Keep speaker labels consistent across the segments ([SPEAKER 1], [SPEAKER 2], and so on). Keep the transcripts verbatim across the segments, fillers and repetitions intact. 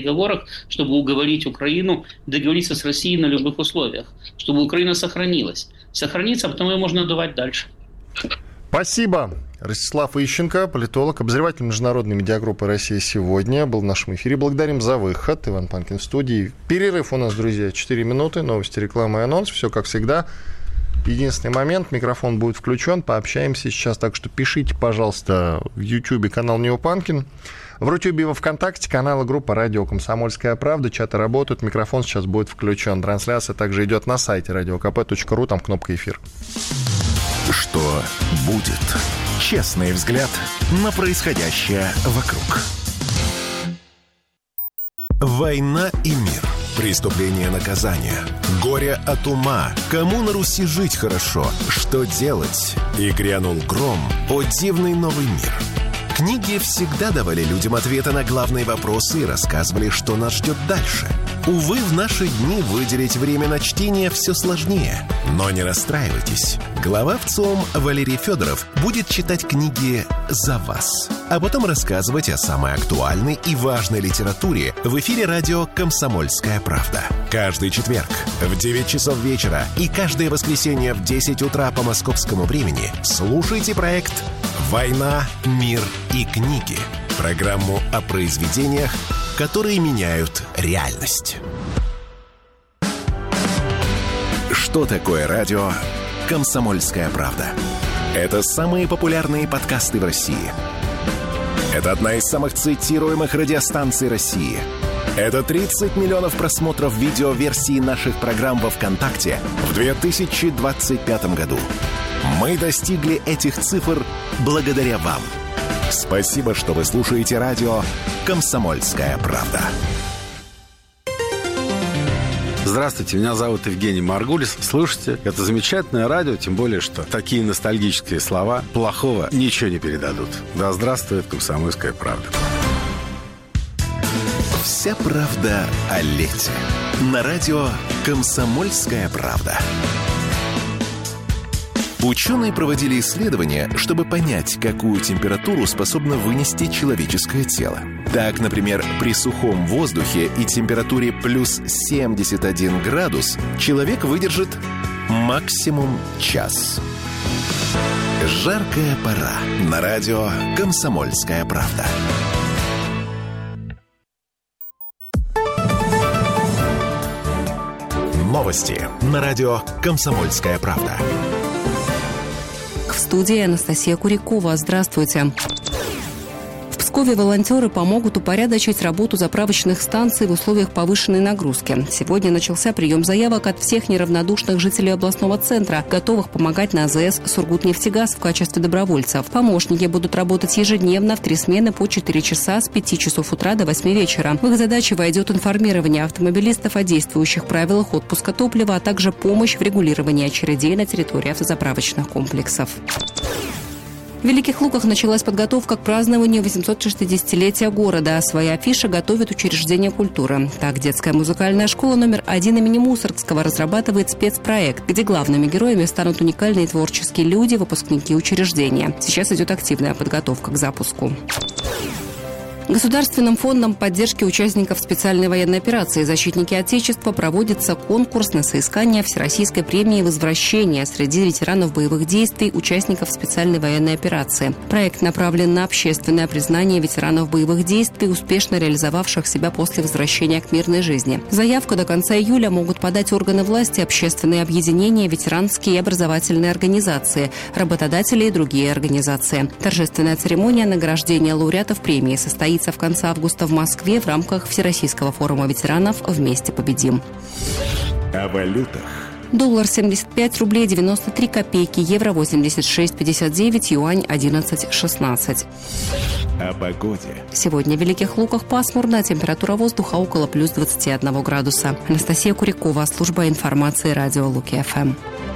[SPEAKER 1] переговорах, чтобы уговорить Украину договориться с Россией на любых условиях, чтобы Украина сохранилась. Сохранится, а потом ее можно давать дальше.
[SPEAKER 2] Спасибо. Ростислав Ищенко, политолог, обозреватель международной медиагруппы «Россия сегодня», был в нашем эфире. Благодарим за выход. Иван Панкин в студии. Перерыв у нас, друзья, четыре минуты. Новости, реклама и анонс. Все как всегда. Единственный момент, микрофон будет включен. Пообщаемся сейчас, так что пишите, пожалуйста, в Ютьюбе канал Нео Панкин. В Рутюбе и во Вконтакте каналы группа «Радио Комсомольская правда». Чаты работают, микрофон сейчас будет включен. Трансляция также идет на сайте радио ка пэ точка ру, там кнопка «Эфир».
[SPEAKER 3] Что будет? Честный взгляд на происходящее вокруг. Война и мир. Преступление, наказание. Горе от ума. Кому на Руси жить хорошо? Что делать? И грянул гром. О, дивный новый мир. Книги всегда давали людям ответы на главные вопросы и рассказывали, что нас ждет дальше. Увы, в наши дни выделить время на чтение все сложнее. Но не расстраивайтесь. Глава ВЦИОМ Валерий Федоров будет читать книги за вас, а потом рассказывать о самой актуальной и важной литературе в эфире радио «Комсомольская правда». Каждый четверг в девять часов вечера и каждое воскресенье в десять утра по московскому времени слушайте проект «Война, мир и книги». Программу о произведениях, которые меняют реальность. Что такое радио «Комсомольская правда»? Это самые популярные подкасты в России. Это одна из самых цитируемых радиостанций России. Это тридцать миллионов просмотров видеоверсии наших программ во ВКонтакте в две тысячи двадцать пятом году. Мы достигли этих цифр благодаря вам. Спасибо, что вы слушаете радио «Комсомольская правда».
[SPEAKER 4] Здравствуйте, меня зовут Евгений Маргулис. Слушайте, это замечательное радио, тем более, что такие ностальгические слова плохого ничего не передадут. Да здравствует «Комсомольская правда».
[SPEAKER 3] Вся правда о лете. На радио «Комсомольская правда». Ученые проводили исследования, чтобы понять, какую температуру способно вынести человеческое тело. Так, например, при сухом воздухе и температуре плюс семьдесят один градус человек выдержит максимум час. Жаркая пора. На радио «Комсомольская правда». Новости на радио «Комсомольская правда».
[SPEAKER 5] В студии Анастасия Курякова. Здравствуйте. В Пскове волонтеры помогут упорядочить работу заправочных станций в условиях повышенной нагрузки. Сегодня начался прием заявок от всех неравнодушных жителей областного центра, готовых помогать на АЗС «Сургутнефтегаз» в качестве добровольцев. Помощники будут работать ежедневно в три смены по четыре часа с пяти часов утра до восьми вечера. В их задачи войдет информирование автомобилистов о действующих правилах отпуска топлива, а также помощь в регулировании очередей на территории автозаправочных комплексов. В Великих Луках началась подготовка к празднованию восемьсот шестидесятилетия города. Свои афиши готовит учреждение культуры. Так, детская музыкальная школа номер один имени Мусоргского разрабатывает спецпроект, где главными героями станут уникальные творческие люди, выпускники учреждения. Сейчас идет активная подготовка к запуску. Государственным фондом поддержки участников специальной военной операции «Защитники Отечества» проводится конкурс на соискание Всероссийской премии «Возвращение» среди ветеранов боевых действий, участников специальной военной операции. Проект направлен на общественное признание ветеранов боевых действий, успешно реализовавших себя после возвращения к мирной жизни. Заявку до конца июля могут подать органы власти, общественные объединения, ветеранские и образовательные организации, работодатели и другие организации. Торжественная церемония награждения лауреатов премии состоится в конце августа в Москве в рамках Всероссийского форума ветеранов «Вместе победим».
[SPEAKER 3] О валютах.
[SPEAKER 5] Доллар семьдесят пять рублей девяносто три копейки, евро восемьдесят шесть пятьдесят девять, юань одиннадцать шестнадцать.
[SPEAKER 3] О погоде.
[SPEAKER 5] Сегодня в Великих Луках пасмурно, температура воздуха около плюс двадцати одного градуса. Анастасия Курякова, служба информации радио Луки-ФМ.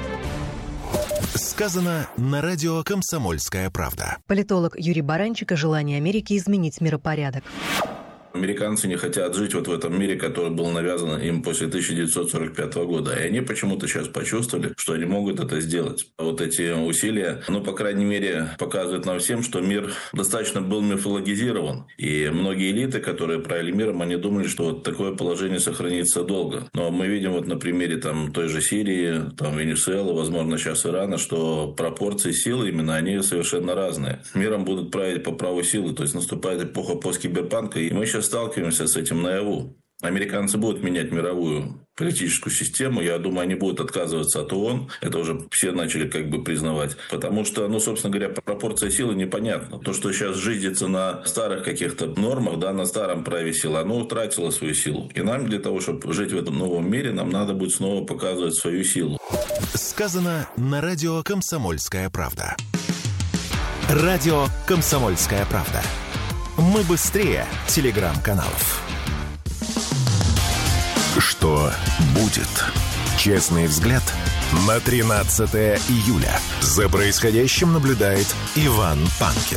[SPEAKER 3] Сказано на радио «Комсомольская правда».
[SPEAKER 6] Политолог Юрий Баранчик о желании Америки изменить миропорядок. Американцы не хотят жить вот в этом мире, который был навязан им после тысяча девятьсот сорок пятого года. И они почему-то сейчас почувствовали, что они могут это сделать. Вот эти усилия, ну, по крайней мере, показывают нам всем, что мир достаточно был мифологизирован. И многие элиты, которые правили миром, они думали, что вот такое положение сохранится долго. Но мы видим вот на примере там, той же Сирии, там, Венесуэлы, возможно, сейчас Ирана, что пропорции силы именно, они совершенно разные. Миром будут править по праву силы. То есть наступает эпоха посткиберпанка, и мы сейчас сталкиваемся с этим наяву. Американцы будут менять мировую политическую систему. Я думаю, они будут отказываться от ООН. Это уже все начали как бы признавать. Потому что, ну, собственно говоря, пропорция силы непонятна. То, что сейчас жизнится на старых каких-то нормах, да, на старом праве силы, оно утратило свою силу. И нам для того, чтобы жить в этом новом мире, нам надо будет снова показывать свою силу.
[SPEAKER 3] Сказано на радио «Комсомольская правда». Радио «Комсомольская правда». Мы быстрее телеграм-каналов. Что будет? Честный взгляд на тринадцатое июля. За происходящим наблюдает Иван Панкин.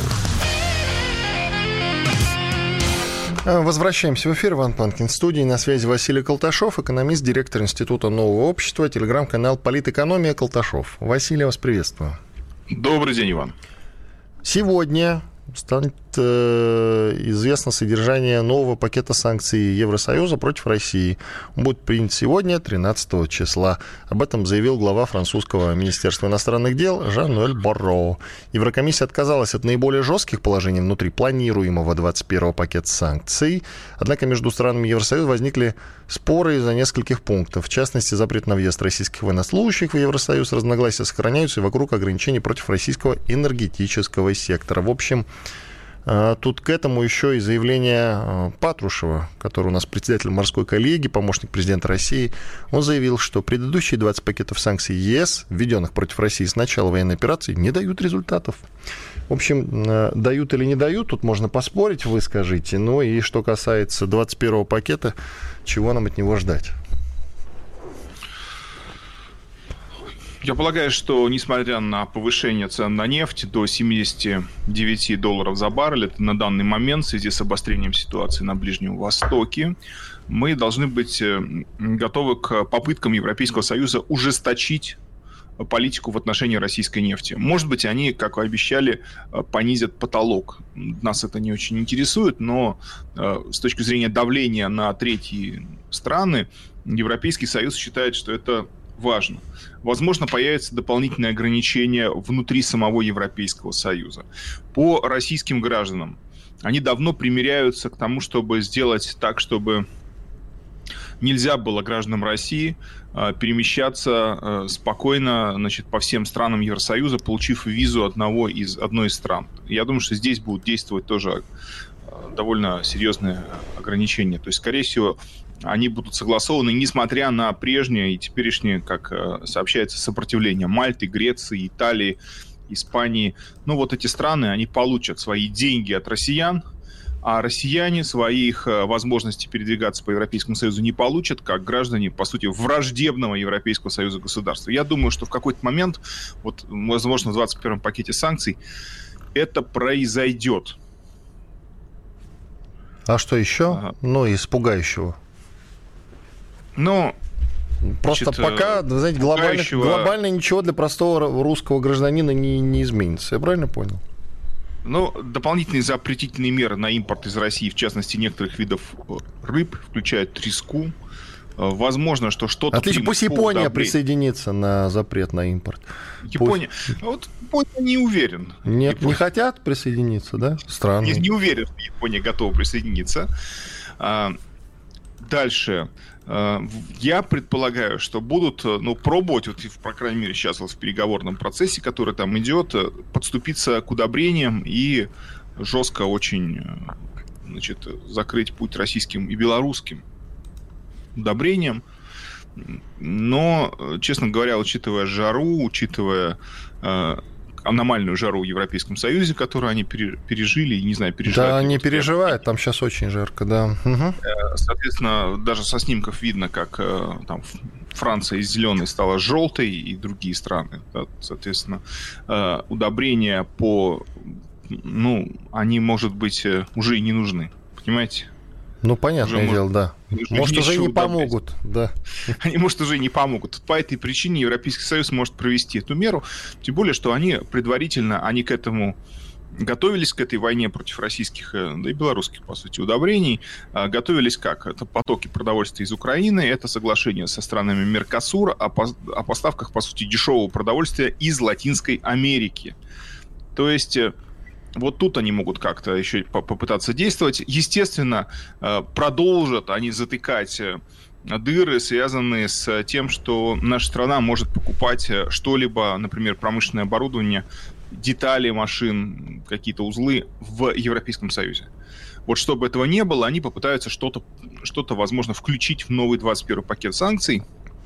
[SPEAKER 2] Возвращаемся в эфир. Иван Панкин в студии. На связи Василий Колташов, экономист, директор Института нового общества, телеграм-канал «Политэкономия» Колташов. Василий, вас приветствую.
[SPEAKER 7] Добрый день, Иван.
[SPEAKER 2] Сегодня станет э, известно содержание нового пакета санкций Евросоюза против России. Он будет принят сегодня, тринадцатого числа. Об этом заявил глава французского министерства иностранных дел Жан-Ноэль Барро. Еврокомиссия отказалась от наиболее жестких положений внутри планируемого двадцать первого пакета санкций. Однако между странами Евросоюза возникли споры из-за нескольких пунктов. В частности, запрет на въезд российских военнослужащих в Евросоюз, разногласия сохраняются и вокруг ограничений против российского энергетического сектора. В общем, тут к этому еще и заявление Патрушева, который у нас председатель морской коллегии, помощник президента России. Он заявил, что предыдущие двадцать пакетов санкций ЕС, введенных против России с начала военной операции, не дают результатов. В общем, дают или не дают, тут можно поспорить, вы скажите. Ну и что касается двадцать первого пакета, чего нам от него ждать?
[SPEAKER 7] Я полагаю, что несмотря на повышение цен на нефть до семьдесят девять долларов за баррель, это на данный момент в связи с обострением ситуации на Ближнем Востоке, мы должны быть готовы к попыткам Европейского Союза ужесточить политику в отношении российской нефти. Может быть, они, как и обещали, понизят потолок. Нас это не очень интересует, но с точки зрения давления на третьи страны, Европейский Союз считает, что это важно. Возможно, появятся дополнительные ограничения внутри самого Европейского Союза. По российским гражданам они давно примиряются к тому, чтобы сделать так, чтобы нельзя было гражданам России перемещаться спокойно, значит, по всем странам Евросоюза, получив визу одного из, одной из стран. Я думаю, что здесь будут действовать тоже довольно серьезные ограничения. То есть, скорее всего, они будут согласованы, несмотря на прежнее и теперешнее, как сообщается, сопротивление Мальты, Греции, Италии, Испании. Ну, вот эти страны, они получат свои деньги от россиян, а россияне своих возможностей передвигаться по Европейскому Союзу не получат, как граждане, по сути, враждебного Европейского Союза государства. Я думаю, что в какой-то момент, вот, возможно, в двадцать первом пакете санкций, это произойдет.
[SPEAKER 2] А что еще? Ага. Ну, из пугающего.
[SPEAKER 7] Ну,
[SPEAKER 2] просто значит, пока, вы знаете, глобально, пугающего... глобально ничего для простого русского гражданина не, не изменится. Я правильно понял?
[SPEAKER 7] Ну, дополнительные запретительные меры на импорт из России, в частности, некоторых видов рыб, включая треску. Возможно, что что-то...
[SPEAKER 2] Отлично, пусть Япония удобрение. присоединится на запрет на импорт.
[SPEAKER 7] Япония... Пусть... Вот Япония не уверен.
[SPEAKER 2] Нет,
[SPEAKER 7] Япония...
[SPEAKER 2] не хотят присоединиться, да? Странно.
[SPEAKER 7] Не, не уверен, что Япония готова присоединиться. Дальше. Я предполагаю, что будут, ну, пробовать, вот, по крайней мере, сейчас вот в переговорном процессе, который там идет, подступиться к удобрениям и жестко очень, значит, закрыть путь российским и белорусским удобрениям. Но, честно говоря, учитывая жару, учитывая э, аномальную жару в Европейском Союзе, которую они пережили, и, не знаю, переживают...
[SPEAKER 2] Да, они переживают, там сейчас очень жарко, да. Угу.
[SPEAKER 7] Соответственно, даже со снимков видно, как там Франция из зеленой стала желтой, и другие страны. Да, соответственно, удобрения по... Ну, они, может быть, уже и не нужны. Понимаете?
[SPEAKER 2] Ну, понятное
[SPEAKER 7] уже,
[SPEAKER 2] дело, да. Может, уже не помогут. Да.
[SPEAKER 7] Они, может, уже не помогут. По этой причине Европейский Союз может провести эту меру. Тем более, что они предварительно, они к этому готовились, к этой войне против российских, да и белорусских, по сути, удобрений. Готовились как? Это потоки продовольствия из Украины, это соглашение со странами Меркосура о поставках, по сути, дешевого продовольствия из Латинской Америки. То есть вот тут они могут как-то еще попытаться действовать. Естественно, продолжат они затыкать дыры, связанные с тем, что наша страна может покупать что-либо, например, промышленное оборудование, детали машин, какие-то узлы в Европейском Союзе. Вот чтобы этого не было, они попытаются что-то, что-то, возможно, включить в новый двадцать первый пакет санкций.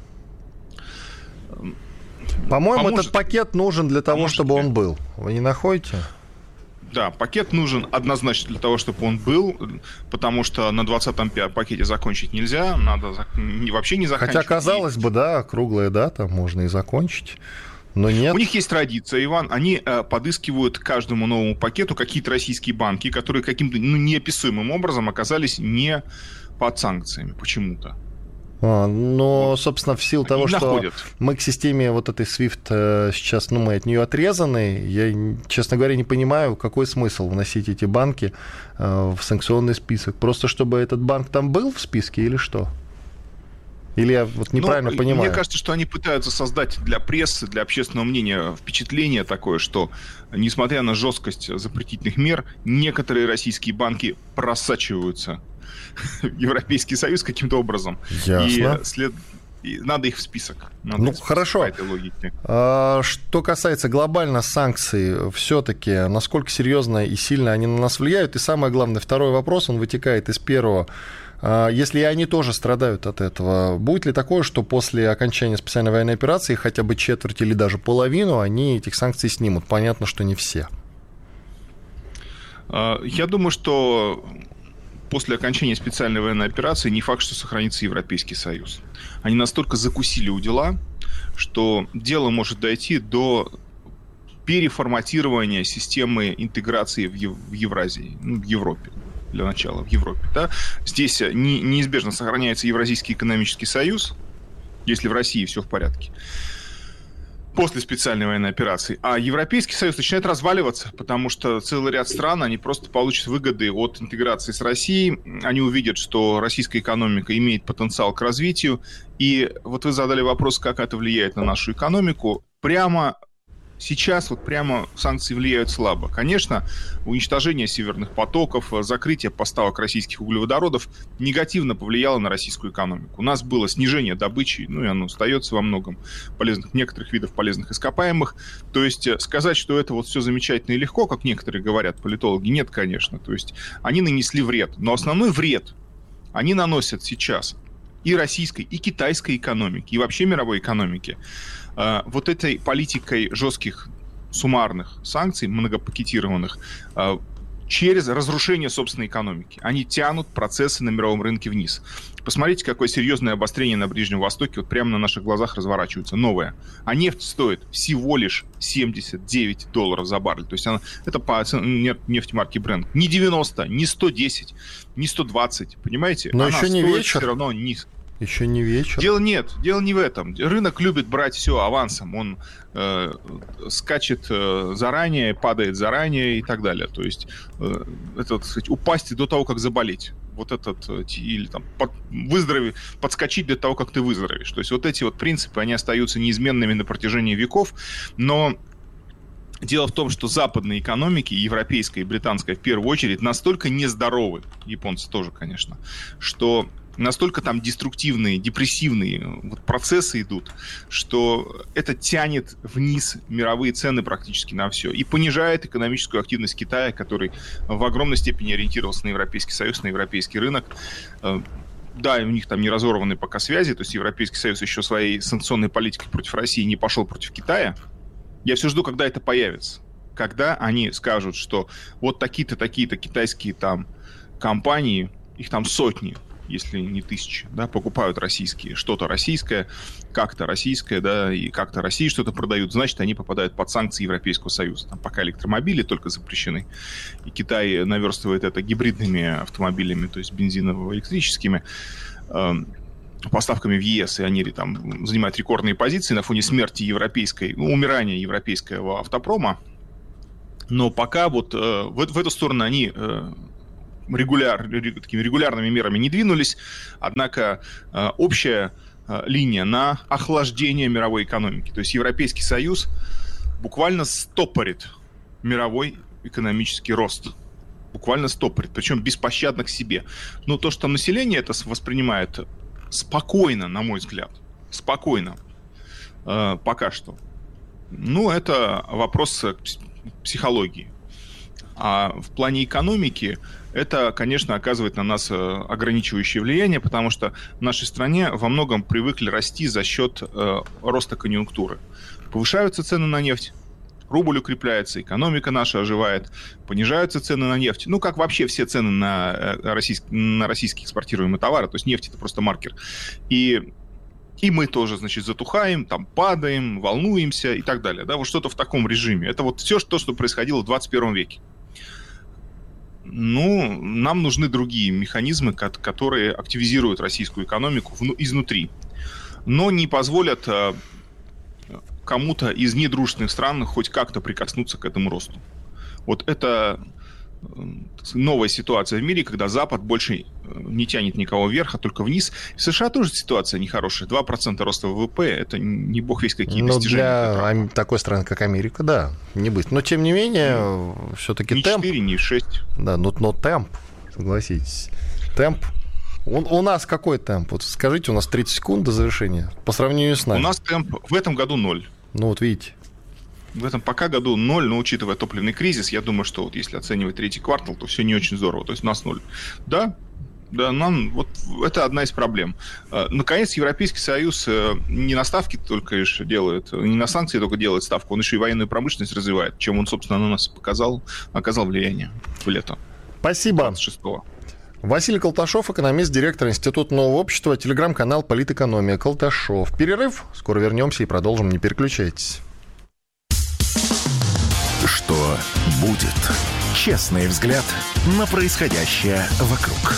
[SPEAKER 2] По-моему,
[SPEAKER 7] Поможет.
[SPEAKER 2] Этот пакет нужен для того,
[SPEAKER 7] Поможет
[SPEAKER 2] чтобы
[SPEAKER 7] ли?
[SPEAKER 2] он был. Вы не находите?
[SPEAKER 7] Да, пакет нужен однозначно для того, чтобы он был, потому что на двадцатом пакете закончить нельзя, надо вообще не заканчивать.
[SPEAKER 2] Хотя, казалось бы, да, круглая дата, можно и закончить. Но нет.
[SPEAKER 7] У них есть традиция, Иван, они э, подыскивают к каждому новому пакету какие-то российские банки, которые каким-то ну, неописуемым образом оказались не под санкциями почему-то.
[SPEAKER 2] А, но, собственно, в силу
[SPEAKER 7] Они
[SPEAKER 2] того,
[SPEAKER 7] находят.
[SPEAKER 2] что мы к системе вот этой свифт э, сейчас, ну, мы от нее отрезаны, я, честно говоря, не понимаю, какой смысл вносить эти банки э, в санкционный список. Просто чтобы этот банк там был в списке или что? Или я вот неправильно
[SPEAKER 7] ну,
[SPEAKER 2] понимаю?
[SPEAKER 7] Мне кажется, что они пытаются создать для прессы, для общественного мнения впечатление такое, что, несмотря на жесткость запретительных мер, некоторые российские банки просачиваются в Европейский Союз каким-то образом.
[SPEAKER 2] Ясно.
[SPEAKER 7] И, след... и надо их в список. Надо
[SPEAKER 2] Ну,
[SPEAKER 7] их в список
[SPEAKER 2] хорошо.
[SPEAKER 7] по этой логике.
[SPEAKER 2] А, что касается глобально санкций, все-таки, насколько серьезно и сильно они на нас влияют? И самое главное, второй вопрос, он вытекает из первого. Если они тоже страдают от этого, будет ли такое, что после окончания специальной военной операции хотя бы четверть или даже половину они этих санкций снимут? Понятно, что не все.
[SPEAKER 7] Я думаю, что после окончания специальной военной операции не факт, что сохранится Европейский Союз. Они настолько закусили у дела, что дело может дойти до переформатирования системы интеграции в, Ев- в Евразии, ну, в Европе. Для начала, в Европе. Да? Здесь не, неизбежно сохраняется Евразийский экономический союз, если в России все в порядке, после специальной военной операции. А Европейский союз начинает разваливаться, потому что целый ряд стран, они просто получат выгоды от интеграции с Россией. Они увидят, что российская экономика имеет потенциал к развитию. И вот вы задали вопрос, как это влияет на нашу экономику. Прямо сейчас вот прямо санкции влияют слабо. Конечно, уничтожение северных потоков, закрытие поставок российских углеводородов негативно повлияло на российскую экономику. У нас было снижение добычи, ну и оно остается во многом полезных, некоторых видов полезных ископаемых. То есть сказать, что это вот все замечательно и легко, как некоторые говорят политологи, нет, конечно. То есть они нанесли вред. Но основной вред они наносят сейчас и российской, и китайской экономике, и вообще мировой экономике. Вот этой политикой жестких суммарных санкций, многопакетированных, через разрушение собственной экономики. Они тянут процессы на мировом рынке вниз. Посмотрите, какое серьезное обострение на Ближнем Востоке вот прямо на наших глазах разворачивается, новое. А нефть стоит всего лишь семьдесят девять долларов за баррель. То есть она, это по нефти марки Brent. Не девяносто, не сто десять, не сто двадцать, понимаете?
[SPEAKER 2] Но
[SPEAKER 7] она
[SPEAKER 2] еще не
[SPEAKER 7] стоит
[SPEAKER 2] вечер.
[SPEAKER 7] Все равно низко.
[SPEAKER 2] Еще не вечер.
[SPEAKER 7] Дело нет, дело не в этом. Рынок любит брать все авансом. Он э, скачет э, заранее, падает заранее и так далее. То есть э, это, так сказать, упасть до того, как заболеть. Вот этот, или там под, выздорови, подскочить до того, как ты выздоровеешь. То есть вот эти вот принципы, они остаются неизменными на протяжении веков. Но дело в том, что западные экономики, европейская и британская в первую очередь, настолько нездоровы, японцы тоже, конечно, что настолько там деструктивные, депрессивные вот процессы идут, что это тянет вниз мировые цены практически на все и понижает экономическую активность Китая, который в огромной степени ориентировался на Европейский Союз, на европейский рынок. Да, у них там не разорваны пока связи, то есть Европейский Союз еще своей санкционной политикой против России не пошел против Китая. Я все жду, когда это появится. Когда они скажут, что вот такие-то, такие-то китайские там компании, их там сотни, если не тысячи, да, покупают российские, что-то российское, как-то российское, да, и как-то России что-то продают, значит, они попадают под санкции Европейского Союза. Там пока электромобили только запрещены, и Китай наверстывает это гибридными автомобилями, то есть бензиново-электрическими, э, поставками в ЕС, и они там занимают рекордные позиции на фоне смерти европейской, ну, умирания европейского автопрома. Но пока вот э, в, в эту сторону они... Э, Регуляр, такими регулярными мерами не двинулись, однако э, общая э, линия на охлаждение мировой экономики. То есть Европейский Союз буквально стопорит мировой экономический рост. Буквально стопорит, причем беспощадно к себе. Но то, что население это воспринимает спокойно, на мой взгляд, спокойно, э, пока что, ну, это вопрос психологии. А в плане экономики это, конечно, оказывает на нас ограничивающее влияние, потому что в нашей стране во многом привыкли расти за счет э, роста конъюнктуры. Повышаются цены на нефть, рубль укрепляется, экономика наша оживает, понижаются цены на нефть. Ну, как вообще все цены на, российск... на российские экспортируемые товары, то есть нефть — это просто маркер. И... И мы тоже, значит, затухаем, там падаем, волнуемся и так далее. Да, вот что-то в таком режиме. Это вот все то, что происходило в двадцать первом веке. Ну, нам нужны другие механизмы, которые активизируют российскую экономику изнутри, но не позволят кому-то из недружественных стран хоть как-то прикоснуться к этому росту. Вот это новая ситуация в мире, когда Запад больше не тянет никого вверх, а только вниз. В США тоже ситуация нехорошая. два процента роста ВВП – это не бог весть какие
[SPEAKER 2] Но
[SPEAKER 7] достижения.
[SPEAKER 2] Для такой страны, как Америка, да, не быть. Но, тем не менее, mm. все-таки
[SPEAKER 7] не
[SPEAKER 2] темп...
[SPEAKER 7] Не четыре, не шесть.
[SPEAKER 2] Да, но, но темп, согласитесь. Темп. У, у нас какой темп? Вот скажите, у нас тридцать секунд до завершения по сравнению с нами.
[SPEAKER 7] У нас темп в этом году ноль.
[SPEAKER 2] Ну, вот видите.
[SPEAKER 7] В этом пока году ноль, но учитывая топливный кризис, я думаю, что вот если оценивать третий квартал, то все не очень здорово. То есть у нас ноль. Да, да, нам вот это одна из проблем. Наконец, Европейский Союз не на ставки только лишь делает, не на санкции только делает ставку, он еще и военную промышленность развивает, чем он, собственно, на нас показал, оказал влияние в лето.
[SPEAKER 2] Спасибо.
[SPEAKER 7] двадцать шестого.
[SPEAKER 2] Василий Колташов, экономист, директор Института нового общества, телеграм-канал «Политэкономия». Колташов. Перерыв. Скоро вернемся и продолжим. Не переключайтесь.
[SPEAKER 3] Что будет? Честный взгляд на происходящее вокруг.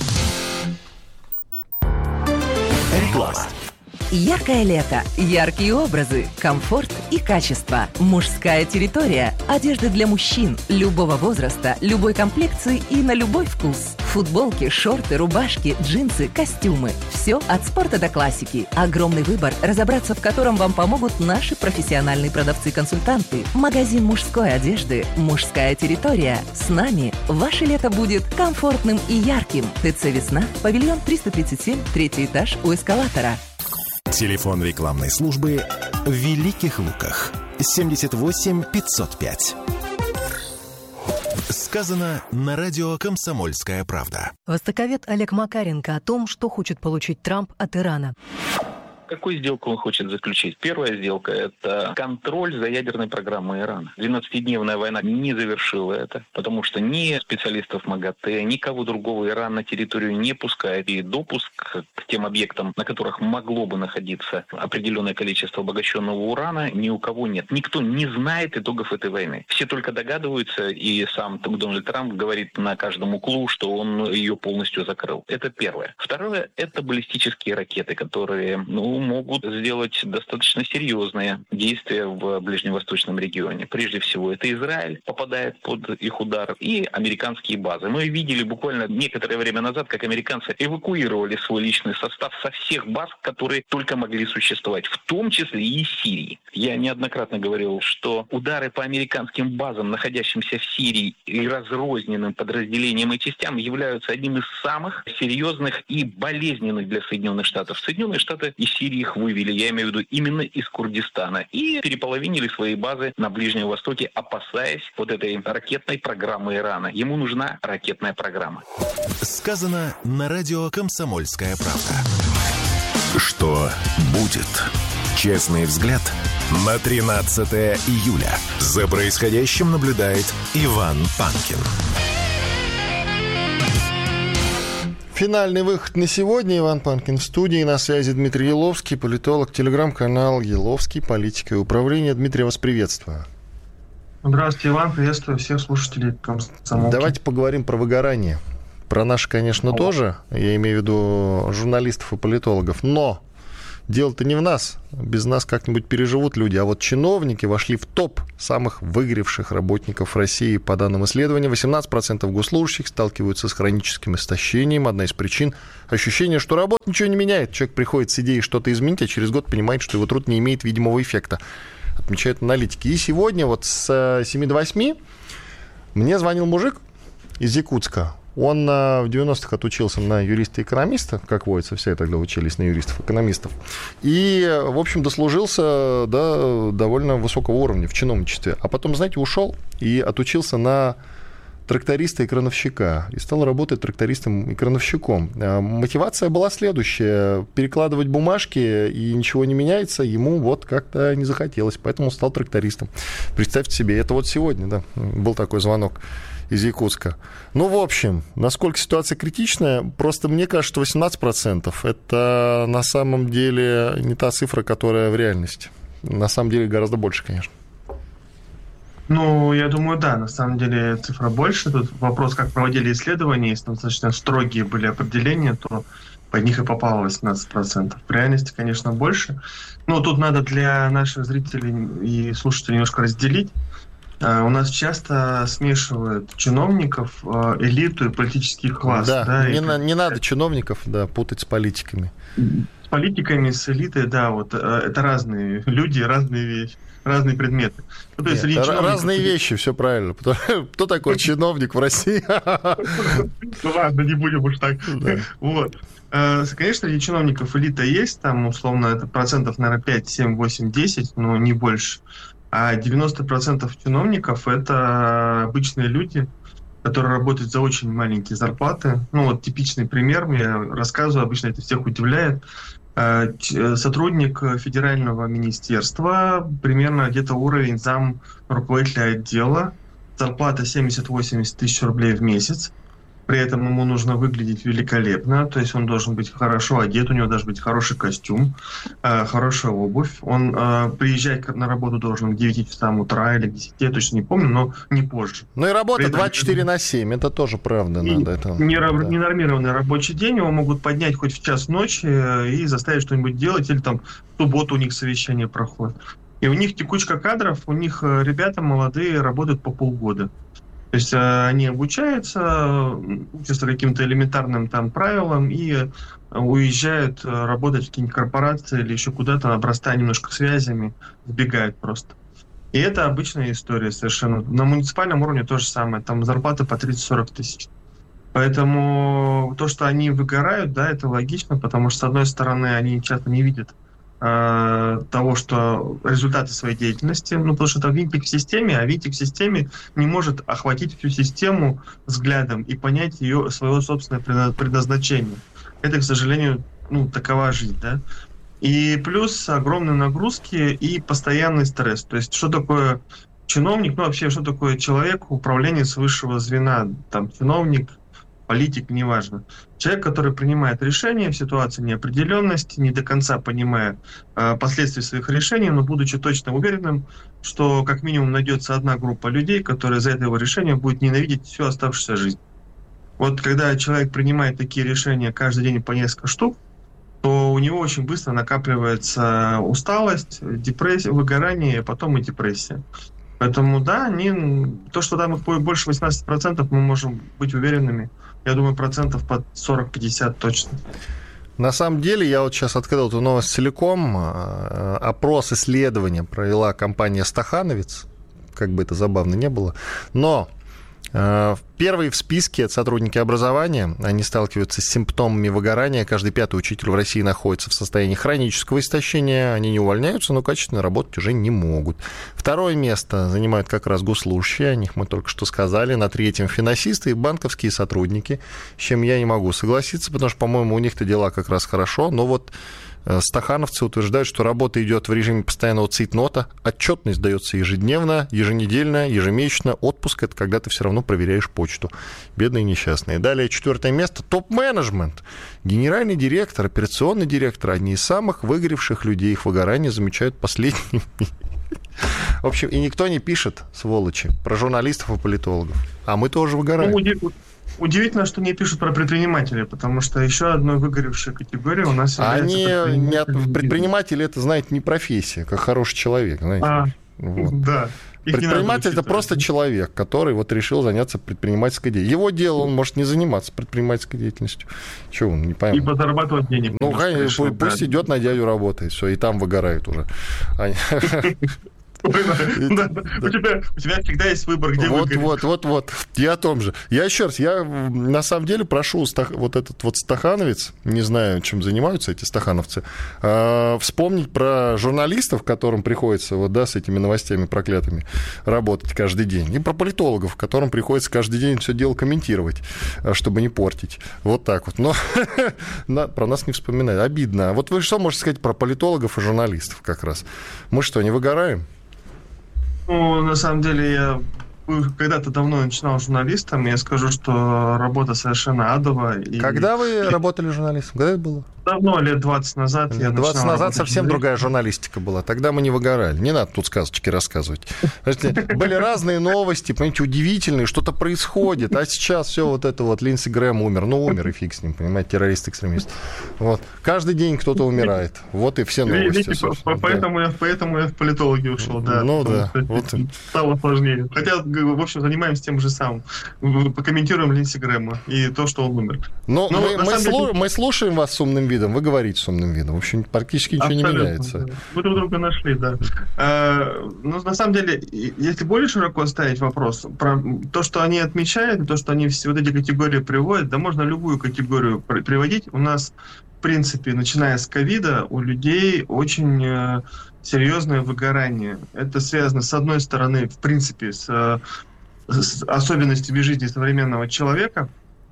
[SPEAKER 3] Реклама.
[SPEAKER 8] Яркое лето, яркие образы, комфорт и качество. Мужская территория. Одежда для мужчин любого возраста, любой комплекции и на любой вкус. Футболки, шорты, рубашки, джинсы, костюмы. Все от спорта до классики. Огромный выбор, разобраться в котором вам помогут наши профессиональные продавцы-консультанты. Магазин мужской одежды «Мужская территория». С нами ваше лето будет комфортным и ярким. ТЦ «Весна», павильон триста тридцать семь, третий этаж у эскалатора.
[SPEAKER 3] Телефон рекламной службы в Великих Луках. семьдесят восемь пятьсот пять. Сказано на радио «Комсомольская правда».
[SPEAKER 9] Востоковед Олег Макаренко о том, что хочет получить Трамп от Ирана.
[SPEAKER 10] Какую сделку он хочет заключить? Первая сделка – это контроль за ядерной программой Ирана. двенадцатидневная война не завершила это, потому что ни специалистов МАГАТЭ, никого другого Иран на территорию не пускает. И допуск к тем объектам, на которых могло бы находиться определенное количество обогащенного урана, ни у кого нет. Никто не знает итогов этой войны. Все только догадываются, и сам Дональд Трамп говорит на каждом углу, что он ее полностью закрыл. Это первое. Второе – это баллистические ракеты, которые, ну, могут сделать достаточно серьезные действия в ближневосточном регионе. Прежде всего, это Израиль попадает под их удар и американские базы. Мы видели буквально некоторое время назад, как американцы эвакуировали свой личный состав со всех баз, которые только могли существовать, в том числе и из Сирии. Я неоднократно говорил, что удары по американским базам, находящимся в Сирии, и разрозненным подразделениям и частям являются одним из самых серьезных и болезненных для Соединенных Штатов. Соединенные Штаты из Сирии их вывели, я имею в виду именно из Курдистана, и переполовинили свои базы на Ближнем Востоке, опасаясь вот этой ракетной программы Ирана. Ему нужна ракетная программа.
[SPEAKER 3] Сказано на радио «Комсомольская правда». Что будет? Честный взгляд на тринадцатое июля. За происходящим наблюдает Иван Панкин.
[SPEAKER 2] Финальный выход на сегодня. Иван Панкин в студии. На связи Дмитрий Еловский, политолог, телеграм-канал Еловский, политика и управление. Дмитрий, вас приветствую.
[SPEAKER 11] Здравствуйте, Иван. Приветствую всех слушателей «Комсомолки».
[SPEAKER 2] Давайте поговорим про выгорание. Про наши, конечно, О. тоже. Я имею в виду журналистов и политологов. Но дело-то не в нас. Без нас как-нибудь переживут люди. А вот чиновники вошли в топ самых выгоревших работников России. По данным исследования, восемнадцать процентов госслужащих сталкиваются с хроническим истощением. Одна из причин – ощущение, что работа ничего не меняет. Человек приходит с идеей что-то изменить, а через год понимает, что его труд не имеет видимого эффекта. Отмечают аналитики. И сегодня вот с семи до восьми мне звонил мужик из Якутска. Он в девяностых отучился на юриста-экономиста, как водится, все тогда учились на юристов-экономистов. И, в общем, дослужился до довольно высокого уровня в чиновничестве. А потом, знаете, ушел и отучился на тракториста и крановщика. И стал работать трактористом и крановщиком. Мотивация была следующая. Перекладывать бумажки, и ничего не меняется, ему вот как-то не захотелось. Поэтому стал трактористом. Представьте себе, это вот сегодня, да, был такой звонок из Якутска. Ну, в общем, насколько ситуация критичная, просто мне кажется, что восемнадцать процентов это на самом деле не та цифра, которая в реальности. На самом деле гораздо больше, конечно.
[SPEAKER 11] Ну, я думаю, да, на самом деле цифра больше. Тут вопрос, как проводили исследования, если достаточно строгие были определения, то под них и попало восемнадцать процентов. В реальности, конечно, больше. Но тут надо для наших зрителей и слушателей немножко разделить. У нас часто смешивают чиновников, элиту и политический класс.
[SPEAKER 2] Да,
[SPEAKER 11] да
[SPEAKER 2] не,
[SPEAKER 11] и...
[SPEAKER 2] на, не надо чиновников, да, путать с политиками.
[SPEAKER 11] С политиками, с элитой, да, вот это разные люди, разные вещи, разные предметы. Ну, то есть,
[SPEAKER 2] Нет,
[SPEAKER 11] чиновник...
[SPEAKER 2] Разные вещи, все правильно. Кто такой чиновник в России?
[SPEAKER 11] Ну ладно, не будем уж так. Вот. Конечно, среди чиновников элита есть, там, условно, это процентов, наверное, пять, семь, восемь, десять, но не больше. А девяносто процентов чиновников – это обычные люди, которые работают за очень маленькие зарплаты. Ну, вот типичный пример, я рассказываю, обычно это всех удивляет. Сотрудник федерального министерства, примерно где-то уровень зам руководителя отдела, зарплата семьдесят-восемьдесят тысяч рублей в месяц. При этом ему нужно выглядеть великолепно, то есть он должен быть хорошо одет, у него должен быть хороший костюм, э, хорошая обувь. Он э, приезжать на работу должен к девяти часам утра или к десяти, я точно не помню, но не позже.
[SPEAKER 2] Ну и работа двадцать четыре на семь, это тоже правда. Надо это,
[SPEAKER 11] не,
[SPEAKER 2] да.
[SPEAKER 11] Ненормированный рабочий день, его могут поднять хоть в час ночи и заставить что-нибудь делать, или там в субботу у них совещание проходит. И у них текучка кадров, у них ребята молодые работают по полгода. То есть э, они обучаются, учатся каким-то элементарным там правилам и уезжают э, работать в какие-нибудь корпорации или еще куда-то, обрастая немножко связями, сбегают просто. И это обычная история совершенно. На муниципальном уровне то же самое, там зарплата по тридцать-сорок тысяч. Поэтому то, что они выгорают, да, это логично, потому что, с одной стороны, они часто не видят того, что результаты своей деятельности, ну, потому что это винтик в системе, а винтик в системе не может охватить всю систему взглядом и понять ее, свое собственное предназначение. Это, к сожалению, ну, такова жизнь, да. И плюс огромные нагрузки и постоянный стресс. То есть, что такое чиновник, ну, вообще, что такое человек, управленец высшего звена, там, чиновник, политик, неважно. Человек, который принимает решения в ситуации неопределенности, не до конца понимая э, последствия своих решений, но будучи точно уверенным, что как минимум найдется одна группа людей, которая за это его решение будет ненавидеть всю оставшуюся жизнь. Вот когда человек принимает такие решения каждый день по несколько штук, то у него очень быстро накапливается усталость, депрессия, выгорание, а потом и депрессия. Поэтому, да, они, то, что там их больше восемнадцать процентов, мы можем быть уверенными. Я думаю, процентов под сорок-пятьдесят точно.
[SPEAKER 2] На самом деле, я вот сейчас открыл эту новость целиком. Опрос исследования провела компания «Стахановец», как бы это забавно не было. Но первые в списке — это сотрудники образования. Они сталкиваются с симптомами выгорания. Каждый пятый учитель в России находится в состоянии хронического истощения. Они не увольняются, но качественно работать уже не могут. Второе место занимают как раз госслужащие. О них мы только что сказали. На третьем — финансисты и банковские сотрудники. С чем я не могу согласиться, потому что, по-моему, у них-то дела как раз хорошо. Но вот Стахановцы утверждают, что работа идет в режиме постоянного цейтнота, отчетность дается ежедневно, еженедельно, ежемесячно, отпуск — это когда ты все равно проверяешь почту. Бедные несчастные. Далее, четвертое место — топ-менеджмент. Генеральный директор, операционный директор — одни из самых выгоревших людей. Их выгорание замечают последними. В общем, и никто не пишет, сволочи, про журналистов и политологов. А мы тоже выгораем.
[SPEAKER 11] Удивительно, что не пишут про предпринимателей, потому что еще одной выгоревшей категорией у нас
[SPEAKER 2] является... Они
[SPEAKER 11] предприниматели.
[SPEAKER 2] Не, предприниматели, это, знаете, не профессия, как хороший человек, знаете. А,
[SPEAKER 11] вот. Да.
[SPEAKER 2] Предприниматель — это просто человек, который вот решил заняться предпринимательской деятельностью. Его дело, он может не заниматься предпринимательской деятельностью. Чего он, не пойму.
[SPEAKER 11] Либо зарабатывать денег.
[SPEAKER 2] Ну, конечно, пусть да. идет на дядю работает, все, и там выгорает уже.
[SPEAKER 11] У тебя, у тебя всегда есть выбор, где
[SPEAKER 2] вот,
[SPEAKER 11] выгореть.
[SPEAKER 2] Вот, вот, вот. Я о том же. Я еще раз, я на самом деле прошу стах, вот этот вот стахановец, не знаю, чем занимаются эти стахановцы, э, вспомнить про журналистов, которым приходится вот, да, с этими новостями проклятыми работать каждый день, и про политологов, которым приходится каждый день все дело комментировать, чтобы не портить. Вот так вот. Но про нас не вспоминают. Обидно. Вот вы что можете сказать про политологов и журналистов как раз? Мы что, не выгораем?
[SPEAKER 11] Ну, на самом деле, я когда-то давно начинал журналистом, я скажу, что работа совершенно адовая. И...
[SPEAKER 2] Когда вы работали журналистом? Когда это было?
[SPEAKER 11] Давно, лет двадцать назад.
[SPEAKER 2] Лет я двадцать назад совсем другая журналистика была. Тогда мы не выгорали. Не надо тут сказочки рассказывать. Были разные новости, понимаете, удивительные, что-то происходит. А сейчас все вот это вот, Линдси Грэм умер. Ну, умер и фиг с ним, понимаете, террорист-экстремист. Вот. Каждый день кто-то умирает. Вот и все новости.
[SPEAKER 11] Видите, поэтому, да. я, поэтому я в политологи ушел, да.
[SPEAKER 2] Ну да. Вот.
[SPEAKER 11] Стало сложнее. Хотя, в общем, занимаемся тем же самым. Покомментируем Линдси Грэма и то, что он умер.
[SPEAKER 2] Но Но мы, мы, слу... деле... мы слушаем вас с умным видом. Вы говорите с умным видом. В общем, практически ничего Абсолютно, не меняется.
[SPEAKER 11] Да. Вы друг друга нашли, да. А, но на самом деле, если более широко ставить вопрос, про то, что они отмечают, то, что они все вот эти категории приводят, да можно любую категорию приводить. У нас, в принципе, начиная с ковида, у людей очень э, серьезное выгорание. Это связано, с одной стороны, в принципе, с, с особенностями жизни современного человека.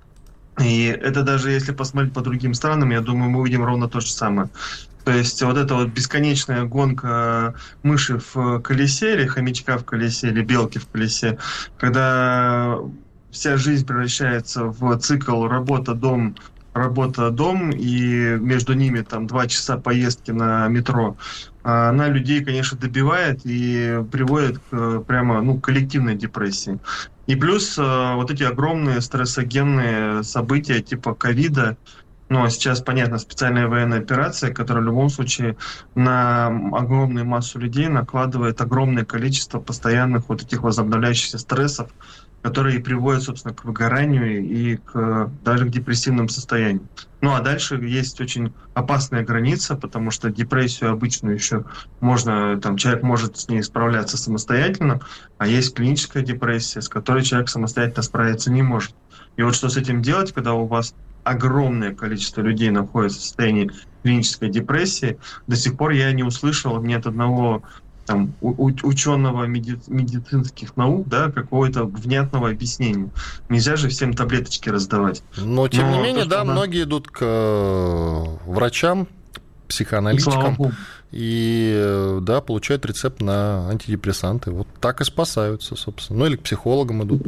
[SPEAKER 11] И это даже если посмотреть по другим странам, я думаю, мы увидим ровно то же самое. То есть вот эта вот бесконечная гонка мыши в колесе, или хомячка в колесе, или белки в колесе, когда вся жизнь превращается в цикл работа-дом, работа-дом, и между ними там два часа поездки на метро, она людей, конечно, добивает и приводит к прямо ну, коллективной депрессии. И плюс вот эти огромные стрессогенные события типа ковида, ну а сейчас, понятно, специальная военная операция, которая в любом случае на огромную массу людей накладывает огромное количество постоянных вот этих возобновляющихся стрессов, которые приводят, собственно, к выгоранию и к, даже к депрессивным состояниям. Ну, а дальше есть очень опасная граница, потому что депрессию обычную еще можно, там, человек может с ней справляться самостоятельно, а есть клиническая депрессия, с которой человек самостоятельно справиться не может. И вот что с этим делать, когда у вас огромное количество людей находится в состоянии клинической депрессии, до сих пор я не услышал ни от одного там, у, ученого меди, медицинских наук, да, какого-то внятного объяснения. Нельзя же всем таблеточки раздавать.
[SPEAKER 2] Но, тем Но, не менее, то, да, она... многие идут к врачам, психоаналитикам, и, да, получают рецепт на антидепрессанты. Вот так и спасаются, собственно. Ну, или к психологам идут.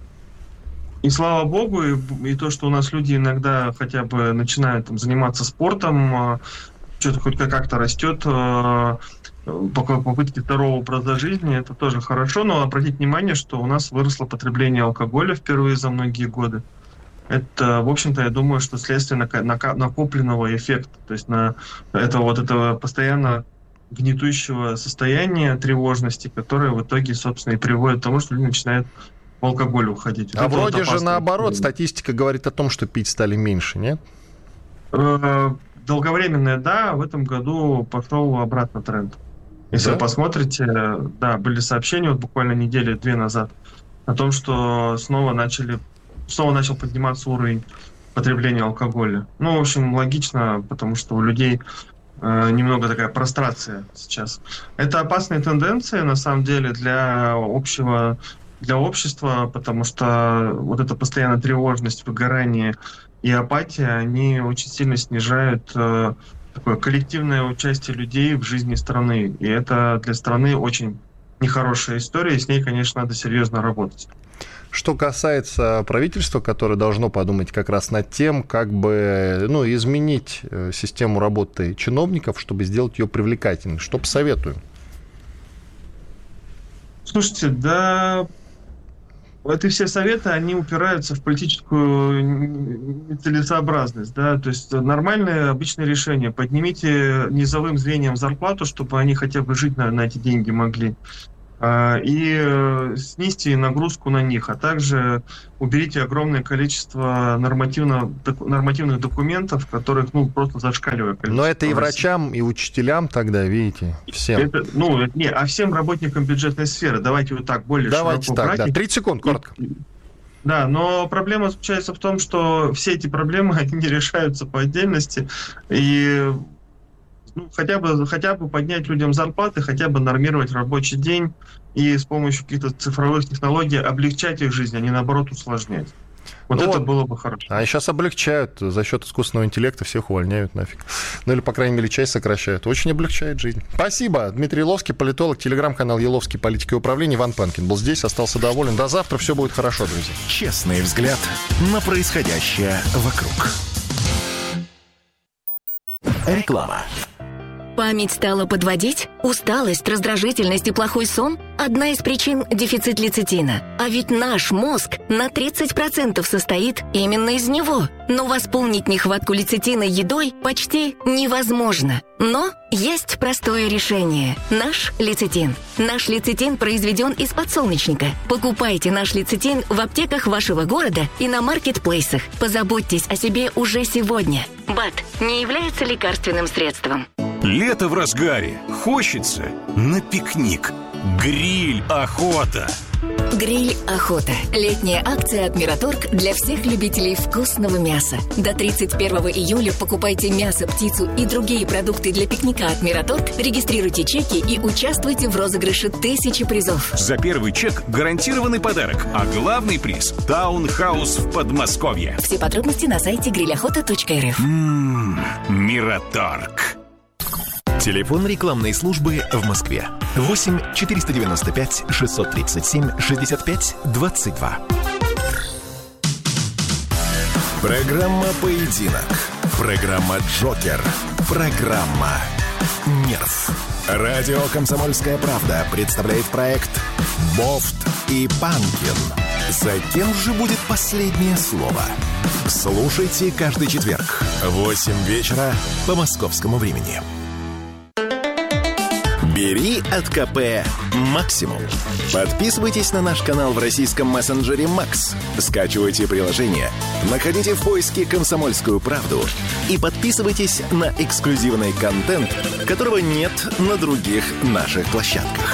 [SPEAKER 11] И слава богу, и, и то, что у нас люди иногда хотя бы начинают там, заниматься спортом, что-то хоть как-то растет, попытки здорового образа жизни, это тоже хорошо, но обратите внимание, что у нас выросло потребление алкоголя впервые за многие годы. Это, в общем-то, я думаю, что следствие накопленного эффекта, то есть на этого вот этого постоянно гнетущего состояния тревожности, которое в итоге, собственно, и приводит к тому, что люди начинают в алкоголь уходить.
[SPEAKER 2] А вот вроде вот же наоборот, статистика говорит о том, что пить стали меньше, нет?
[SPEAKER 11] Долговременное, да, в этом году пошел обратно тренд. Если да? вы посмотрите, да, были сообщения вот буквально недели-две назад о том, что снова начали, снова начал подниматься уровень потребления алкоголя. Ну, в общем, логично, потому что у людей э, немного такая прострация сейчас. Это опасные тенденции, на самом деле, для общего, для общества, потому что вот эта постоянная тревожность, выгорание и апатия, они очень сильно снижают э, такое коллективное участие людей в жизни страны. И это для страны очень нехорошая история, и с ней, конечно, надо серьезно работать.
[SPEAKER 2] Что касается правительства, которое должно подумать как раз над тем, как бы ну, изменить систему работы чиновников, чтобы сделать ее привлекательной, что посоветуем?
[SPEAKER 11] Слушайте, да, эти все советы, они упираются в политическую целесообразность, да, то есть нормальное обычное решение. Поднимите низовым звеньям зарплату, чтобы они хотя бы жить на, на эти деньги могли, и снизьте нагрузку на них, а также уберите огромное количество нормативно, нормативных документов, которых, ну, просто зашкаливает количество.
[SPEAKER 2] Но это и врачам, и учителям тогда, видите, всем.
[SPEAKER 11] Это, ну, не, а всем работникам бюджетной сферы. Давайте вот так, более
[SPEAKER 2] Давайте
[SPEAKER 11] широко
[SPEAKER 2] так,
[SPEAKER 11] брать.
[SPEAKER 2] да. тридцать секунд, коротко.
[SPEAKER 11] Да, но проблема заключается в том, что все эти проблемы, они не решаются по отдельности, и ну, хотя бы, хотя бы поднять людям зарплаты, хотя бы нормировать рабочий день и с помощью каких-то цифровых технологий облегчать их жизнь, а не наоборот усложнять. Вот
[SPEAKER 2] ну,
[SPEAKER 11] это было бы хорошо.
[SPEAKER 2] А сейчас облегчают. За счет искусственного интеллекта всех увольняют нафиг. Ну или, по крайней мере, часть сокращают. Очень облегчает жизнь. Спасибо. Дмитрий Еловский, политолог, телеграм-канал Еловский политики и управления. Иван Панкин был здесь, остался доволен. До завтра. Все будет хорошо, друзья.
[SPEAKER 3] Честный взгляд на происходящее вокруг. Реклама.
[SPEAKER 12] Память стала подводить? Усталость, раздражительность и плохой сон? Одна из причин – дефицит лецитина. А ведь наш мозг на тридцать процентов состоит именно из него. Но восполнить нехватку лецитина едой почти невозможно. Но есть простое решение – наш лецитин. Наш лецитин произведен из подсолнечника. Покупайте наш лецитин в аптеках вашего города и на маркетплейсах. Позаботьтесь о себе уже сегодня. БАД не является лекарственным средством.
[SPEAKER 13] Лето в разгаре. Хочется на пикник. Гриль охота.
[SPEAKER 12] Гриль охота. Летняя акция от Мираторг для всех любителей вкусного мяса. До тридцать первого июля покупайте мясо, птицу и другие продукты для пикника от Мираторг, регистрируйте чеки и участвуйте в розыгрыше тысячи призов.
[SPEAKER 13] За первый чек гарантированный подарок, а главный приз – таунхаус в Подмосковье.
[SPEAKER 12] Все подробности на сайте гриль охота точка эр эф.
[SPEAKER 13] Ммм, Мираторг.
[SPEAKER 3] Телефон рекламной службы в Москве. восемь четыреста девяносто пять шестьсот тридцать семь шестьдесят пять двадцать два. Программа «Поединок». Программа «Джокер». Программа «Нерв». Радио «Комсомольская правда» представляет проект «Бофт и Панкин». За кем же будет последнее слово? Слушайте каждый четверг в восемь вечера по московскому времени. Бери от КП максимум. Подписывайтесь на наш канал в российском мессенджере Макс. Скачивайте приложение, находите в поиске «Комсомольскую правду» и подписывайтесь на эксклюзивный контент, которого нет на других наших площадках.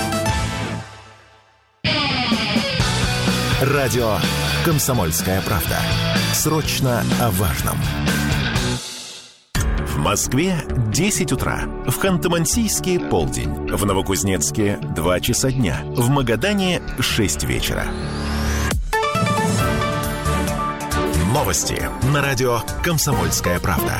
[SPEAKER 3] Радио «Комсомольская правда». Срочно о важном. В Москве десять утра, в Ханты-Мансийске полдень, в Новокузнецке два часа дня, в Магадане шесть вечера. Новости на радио «Комсомольская правда».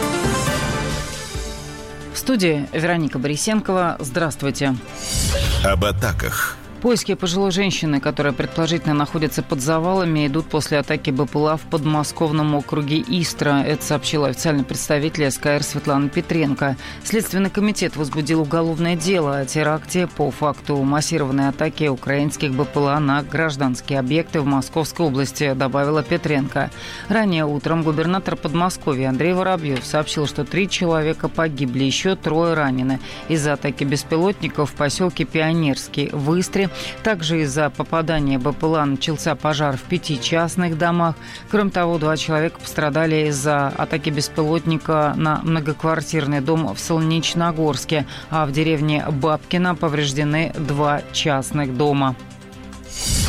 [SPEAKER 14] В студии Вероника Борисенкова. Здравствуйте.
[SPEAKER 3] Об атаках.
[SPEAKER 14] Поиски пожилой женщины, которая предположительно находится под завалами, идут после атаки БПЛА в подмосковном округе Истра. Это сообщила официальный представитель СКР Светлана Петренко. Следственный комитет возбудил уголовное дело о теракте по факту массированной атаки украинских БПЛА на гражданские объекты в Московской области, добавила Петренко. Ранее утром губернатор Подмосковья Андрей Воробьев сообщил, что три человека погибли, еще трое ранены из-за атаки беспилотников в поселке Пионерский в Истре. Также из-за попадания БПЛА начался пожар в пяти частных домах. Кроме того, два человека пострадали из-за атаки беспилотника на многоквартирный дом в Солнечногорске, а в деревне Бабкино повреждены два частных дома.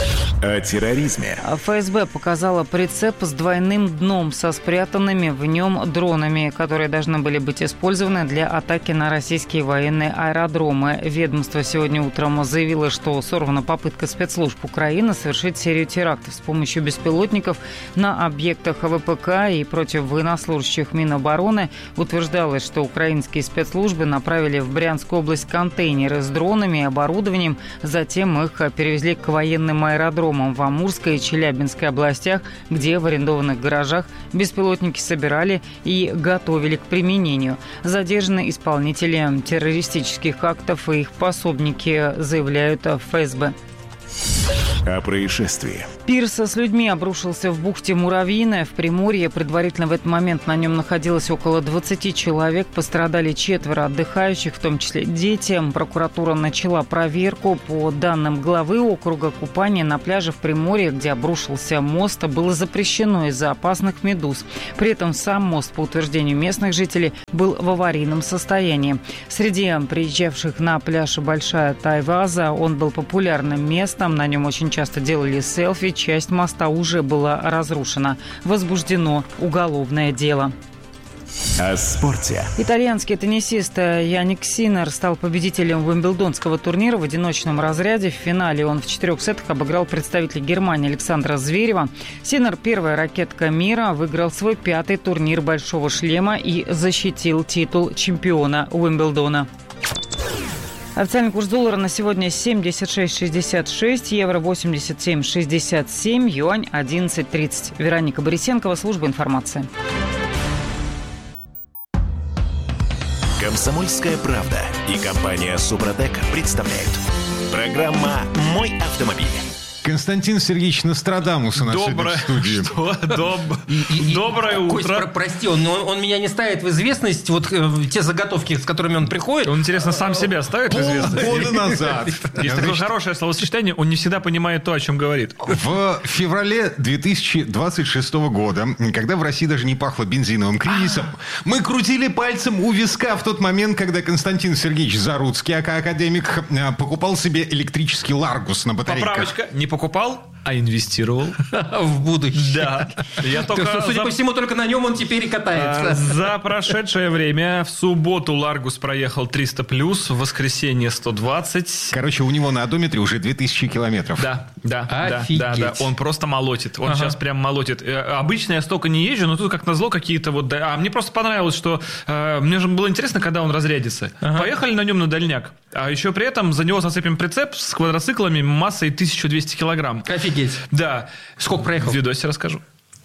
[SPEAKER 3] О терроризме.
[SPEAKER 14] ФСБ показала прицеп с двойным дном со спрятанными в нем дронами, которые должны были быть использованы для атаки на российские военные аэродромы. Ведомство сегодня утром заявило, что сорвана попытка спецслужб Украины совершить серию терактов с помощью беспилотников на объектах ВПК и против военнослужащих Минобороны. Утверждалось, что украинские спецслужбы направили в Брянскую область контейнеры с дронами и оборудованием, затем их перевезли к военным аэродромам в Амурской и Челябинской областях, где в арендованных гаражах беспилотники собирали и готовили к применению. Задержаны исполнители террористических актов и их пособники, заявляют в ФСБ.
[SPEAKER 3] О происшествии.
[SPEAKER 14] Пирс с людьми обрушился в бухте Муравьиная в Приморье. Предварительно в этот момент на нем находилось около двадцати человек. Пострадали четверо отдыхающих, в том числе дети. Прокуратура начала проверку. По данным главы округа, купание на пляже в Приморье, где обрушился мост, было запрещено из-за опасных медуз. При этом сам мост, по утверждению местных жителей, был в аварийном состоянии. Среди приезжавших на пляж Большая Тайваза он был популярным местом. На нем очень часто делали селфи. Часть моста уже была разрушена. Возбуждено уголовное дело.
[SPEAKER 3] О спорте.
[SPEAKER 14] Итальянский теннисист Яник Синнер стал победителем Уимблдонского турнира в одиночном разряде. В финале он в четырех сетах обыграл представителя Германии Александра Зверева. Синнер, первая ракетка мира, выиграл свой пятый турнир «Большого шлема» и защитил титул чемпиона Уимблдона. Официальный курс доллара на сегодня семьдесят шесть шестьдесят шесть, евро восемьдесят семь шестьдесят семь, юань одиннадцать тридцать. Вероника Борисенкова, служба информации.
[SPEAKER 3] «Комсомольская правда» и компания «Супротек» представляют. Программа «Мой автомобиль».
[SPEAKER 15] Константин Сергеевич Нострадамус у нас
[SPEAKER 16] Доброе,
[SPEAKER 15] в студии.
[SPEAKER 16] Что? Доб... И, и, Доброе утро.
[SPEAKER 17] Кость, про, прости, он, он, он меня не ставит в известность. Вот э, те заготовки, с которыми он приходит.
[SPEAKER 16] Он, интересно, сам себя ставит в известность?
[SPEAKER 15] Полгода назад.
[SPEAKER 16] Есть такое хорошее словосочетание, он не всегда понимает то, о чем говорит.
[SPEAKER 15] В феврале две тысячи двадцать шестого года, когда в России даже не пахло бензиновым кризисом, мы крутили пальцем у виска в тот момент, когда Константин Сергеевич Заруцкий, ака академик, покупал себе электрический Ларгус на батарейках.
[SPEAKER 16] Поправочка, не покупал, а инвестировал.
[SPEAKER 17] В будущее.
[SPEAKER 16] Да. Я только
[SPEAKER 17] так, судя
[SPEAKER 16] за...
[SPEAKER 17] по всему, только на нем он теперь и катается.
[SPEAKER 16] А, за прошедшее время в субботу Ларгус проехал триста плюс, в воскресенье сто двадцать.
[SPEAKER 15] Короче, у него на одометре уже две тысячи километров.
[SPEAKER 16] Да, да,
[SPEAKER 17] Офигеть.
[SPEAKER 16] да, да, да. Он просто молотит. Он
[SPEAKER 17] ага.
[SPEAKER 16] сейчас прям молотит. Обычно я столько не езжу, но тут как назло какие-то вот... А мне просто понравилось, что... Э, мне же было интересно, когда он разрядится. Ага. Поехали на нем на дальняк. А еще при этом за него зацепим прицеп с квадроциклами массой тысяча двести килограмм.
[SPEAKER 17] Офигеть.
[SPEAKER 16] Да.
[SPEAKER 17] Сколько проехал?
[SPEAKER 16] В видосе расскажу.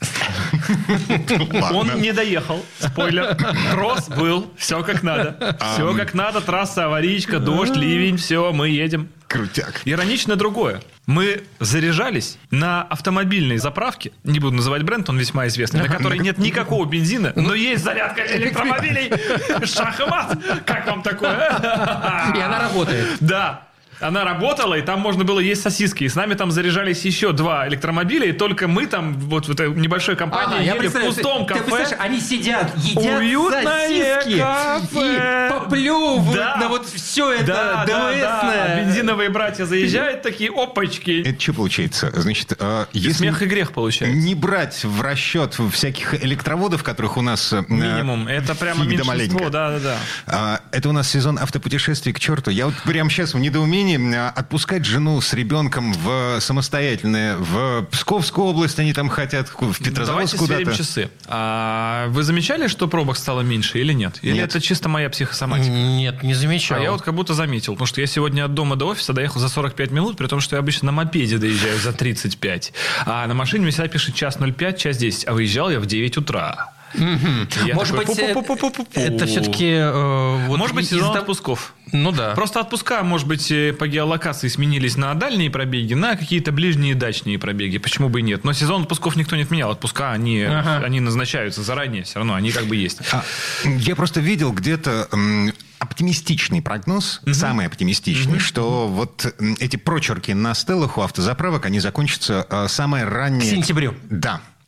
[SPEAKER 16] Он не доехал. Спойлер. Трос был. Все как надо. Все как надо. Трасса, аварийка, дождь, ливень. Все, мы едем.
[SPEAKER 15] Крутяк.
[SPEAKER 16] Иронично другое. Мы заряжались на автомобильной заправке, не буду называть бренд, он весьма известный, на которой нет никакого бензина, но есть зарядка электромобилей. Шах и мат. Как вам такое?
[SPEAKER 17] И она работает.
[SPEAKER 16] Да. Она работала, и там можно было есть сосиски. И с нами там заряжались еще два электромобиля, и только мы там, вот в этой небольшой компании,
[SPEAKER 17] ага,
[SPEAKER 16] ели в пустом
[SPEAKER 17] ты,
[SPEAKER 16] кафе.
[SPEAKER 17] Ты они сидят, едят
[SPEAKER 16] уютное
[SPEAKER 17] сосиски
[SPEAKER 16] кафе.
[SPEAKER 17] И поплевывают
[SPEAKER 16] да.
[SPEAKER 17] на вот все это
[SPEAKER 16] да,
[SPEAKER 17] ДВСное.
[SPEAKER 16] Да, да. Бензиновые братья заезжают, такие опачки.
[SPEAKER 15] Это что получается? Значит, если
[SPEAKER 16] смех и грех получается.
[SPEAKER 15] Не брать в расчет всяких электроводов, которых у нас...
[SPEAKER 16] Минимум. Это прямо меньшинство. Да, да,
[SPEAKER 15] да. Это у нас сезон автопутешествий к черту. Я вот прямо сейчас в недоумении отпускать жену с ребенком в самостоятельное, в Псковскую область они там хотят, в Петрозаводск куда-то.
[SPEAKER 16] Давайте сверим часы. А вы замечали, что пробок стало меньше или нет? Или
[SPEAKER 15] нет.
[SPEAKER 16] Это чисто моя психосоматика?
[SPEAKER 17] Нет, не замечал.
[SPEAKER 16] А я вот как будто заметил, потому что я сегодня от дома до офиса доехал за сорок пять минут, при том, что я обычно на мопеде доезжаю за тридцать пять. А на машине мне всегда пишет час ноль пять, час десять. А выезжал я в девять утра.
[SPEAKER 17] Mm-hmm. Может
[SPEAKER 16] такой,
[SPEAKER 17] быть,
[SPEAKER 16] пу-пу-пу-пу-пу-пу.
[SPEAKER 17] это все-таки... Э, вот
[SPEAKER 16] может быть, сезон отпусков.
[SPEAKER 17] Ну да.
[SPEAKER 16] Просто отпуска, может быть, по геолокации сменились на дальние пробеги, на какие-то ближние дачные пробеги. Почему бы и нет? Но сезон отпусков никто не отменял. Отпуска, они, ага. они назначаются заранее. Все равно они как бы есть.
[SPEAKER 15] А, я просто видел где-то... М- оптимистичный прогноз, mm-hmm. самый оптимистичный, mm-hmm. что вот эти прочерки на стеллах у автозаправок, они закончатся э, самое раннее...
[SPEAKER 17] К сентябрю.
[SPEAKER 15] Да.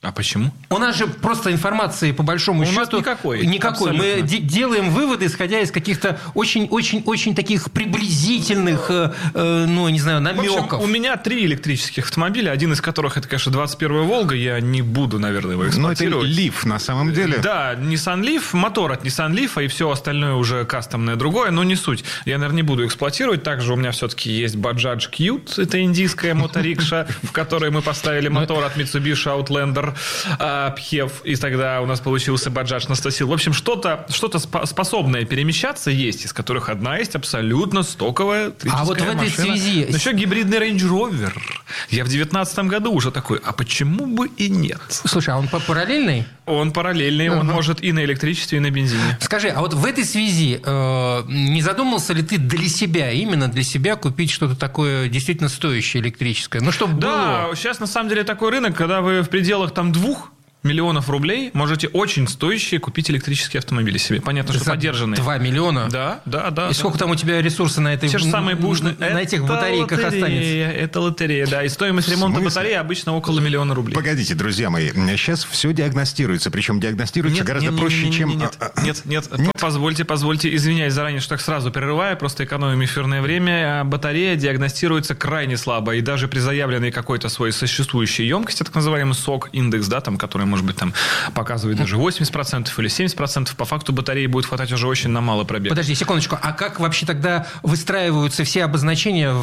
[SPEAKER 16] А почему?
[SPEAKER 17] У нас же просто информации, по большому
[SPEAKER 16] у
[SPEAKER 17] счету...
[SPEAKER 16] У нас никакой.
[SPEAKER 17] Никакой.
[SPEAKER 16] Абсолютно.
[SPEAKER 17] Мы де- делаем выводы, исходя из каких-то очень-очень-очень таких приблизительных, э, э, ну, не знаю, намеков.
[SPEAKER 16] В общем, у меня три электрических автомобиля, один из которых, это, конечно, двадцать первая «Волга». Я не буду, наверное, его эксплуатировать.
[SPEAKER 15] Но это Leaf, на самом деле.
[SPEAKER 16] Да, Nissan Leaf, мотор от Nissan Leaf, и все остальное уже кастомное другое, но не суть. Я, наверное, не буду эксплуатировать. Также у меня все-таки есть Bajaj Qute, это индийская моторикша, в которой мы поставили мотор от Mitsubishi Outlander. Пхев, и тогда у нас получился Bajaj Настасил. В общем, что-то, что-то способное перемещаться есть, из которых одна есть абсолютно стоковая электрическая
[SPEAKER 17] А вот в этой
[SPEAKER 16] машина.
[SPEAKER 17] связи...
[SPEAKER 16] Но еще гибридный Range Rover. Я в девятнадцатом году уже такой, а почему бы и нет?
[SPEAKER 17] Слушай, а он параллельный?
[SPEAKER 16] Он параллельный, uh-huh. он может и на электричестве, и на бензине.
[SPEAKER 17] Скажи, а вот в этой связи э, не задумался ли ты для себя, именно для себя купить что-то такое действительно стоящее электрическое? Ну, чтобы
[SPEAKER 16] Да,
[SPEAKER 17] было...
[SPEAKER 16] сейчас на самом деле такой рынок, когда вы в пределах там двух миллионов рублей можете очень стоящие купить электрические автомобили себе. Понятно, что
[SPEAKER 17] За
[SPEAKER 16] подержанные.
[SPEAKER 17] два миллиона?
[SPEAKER 16] Да, да, да.
[SPEAKER 17] И
[SPEAKER 16] да.
[SPEAKER 17] сколько там у тебя ресурсы на этой
[SPEAKER 16] Те же самые бушные.
[SPEAKER 17] на этих батарейках
[SPEAKER 16] лотерея,
[SPEAKER 17] останется?
[SPEAKER 16] Это лотерея, да. И стоимость ремонта батареи обычно около миллиона рублей.
[SPEAKER 15] Погодите, друзья мои, сейчас все диагностируется, причем диагностируется
[SPEAKER 16] нет,
[SPEAKER 15] гораздо
[SPEAKER 16] нет,
[SPEAKER 15] проще,
[SPEAKER 16] нет,
[SPEAKER 15] чем...
[SPEAKER 16] Нет, нет, нет, нет, позвольте, позвольте, извиняюсь заранее, что так сразу перерываю, просто экономим эфирное время. Батарея диагностируется крайне слабо, и даже при заявленной какой-то своей существующей емкости, так называемый сок, индекс, да, там, который может быть там показывает даже восемьдесят процентов или семьдесят процентов, по факту батареи будет хватать уже очень на мало пробег.
[SPEAKER 17] Подожди, секундочку, а как вообще тогда выстраиваются все обозначения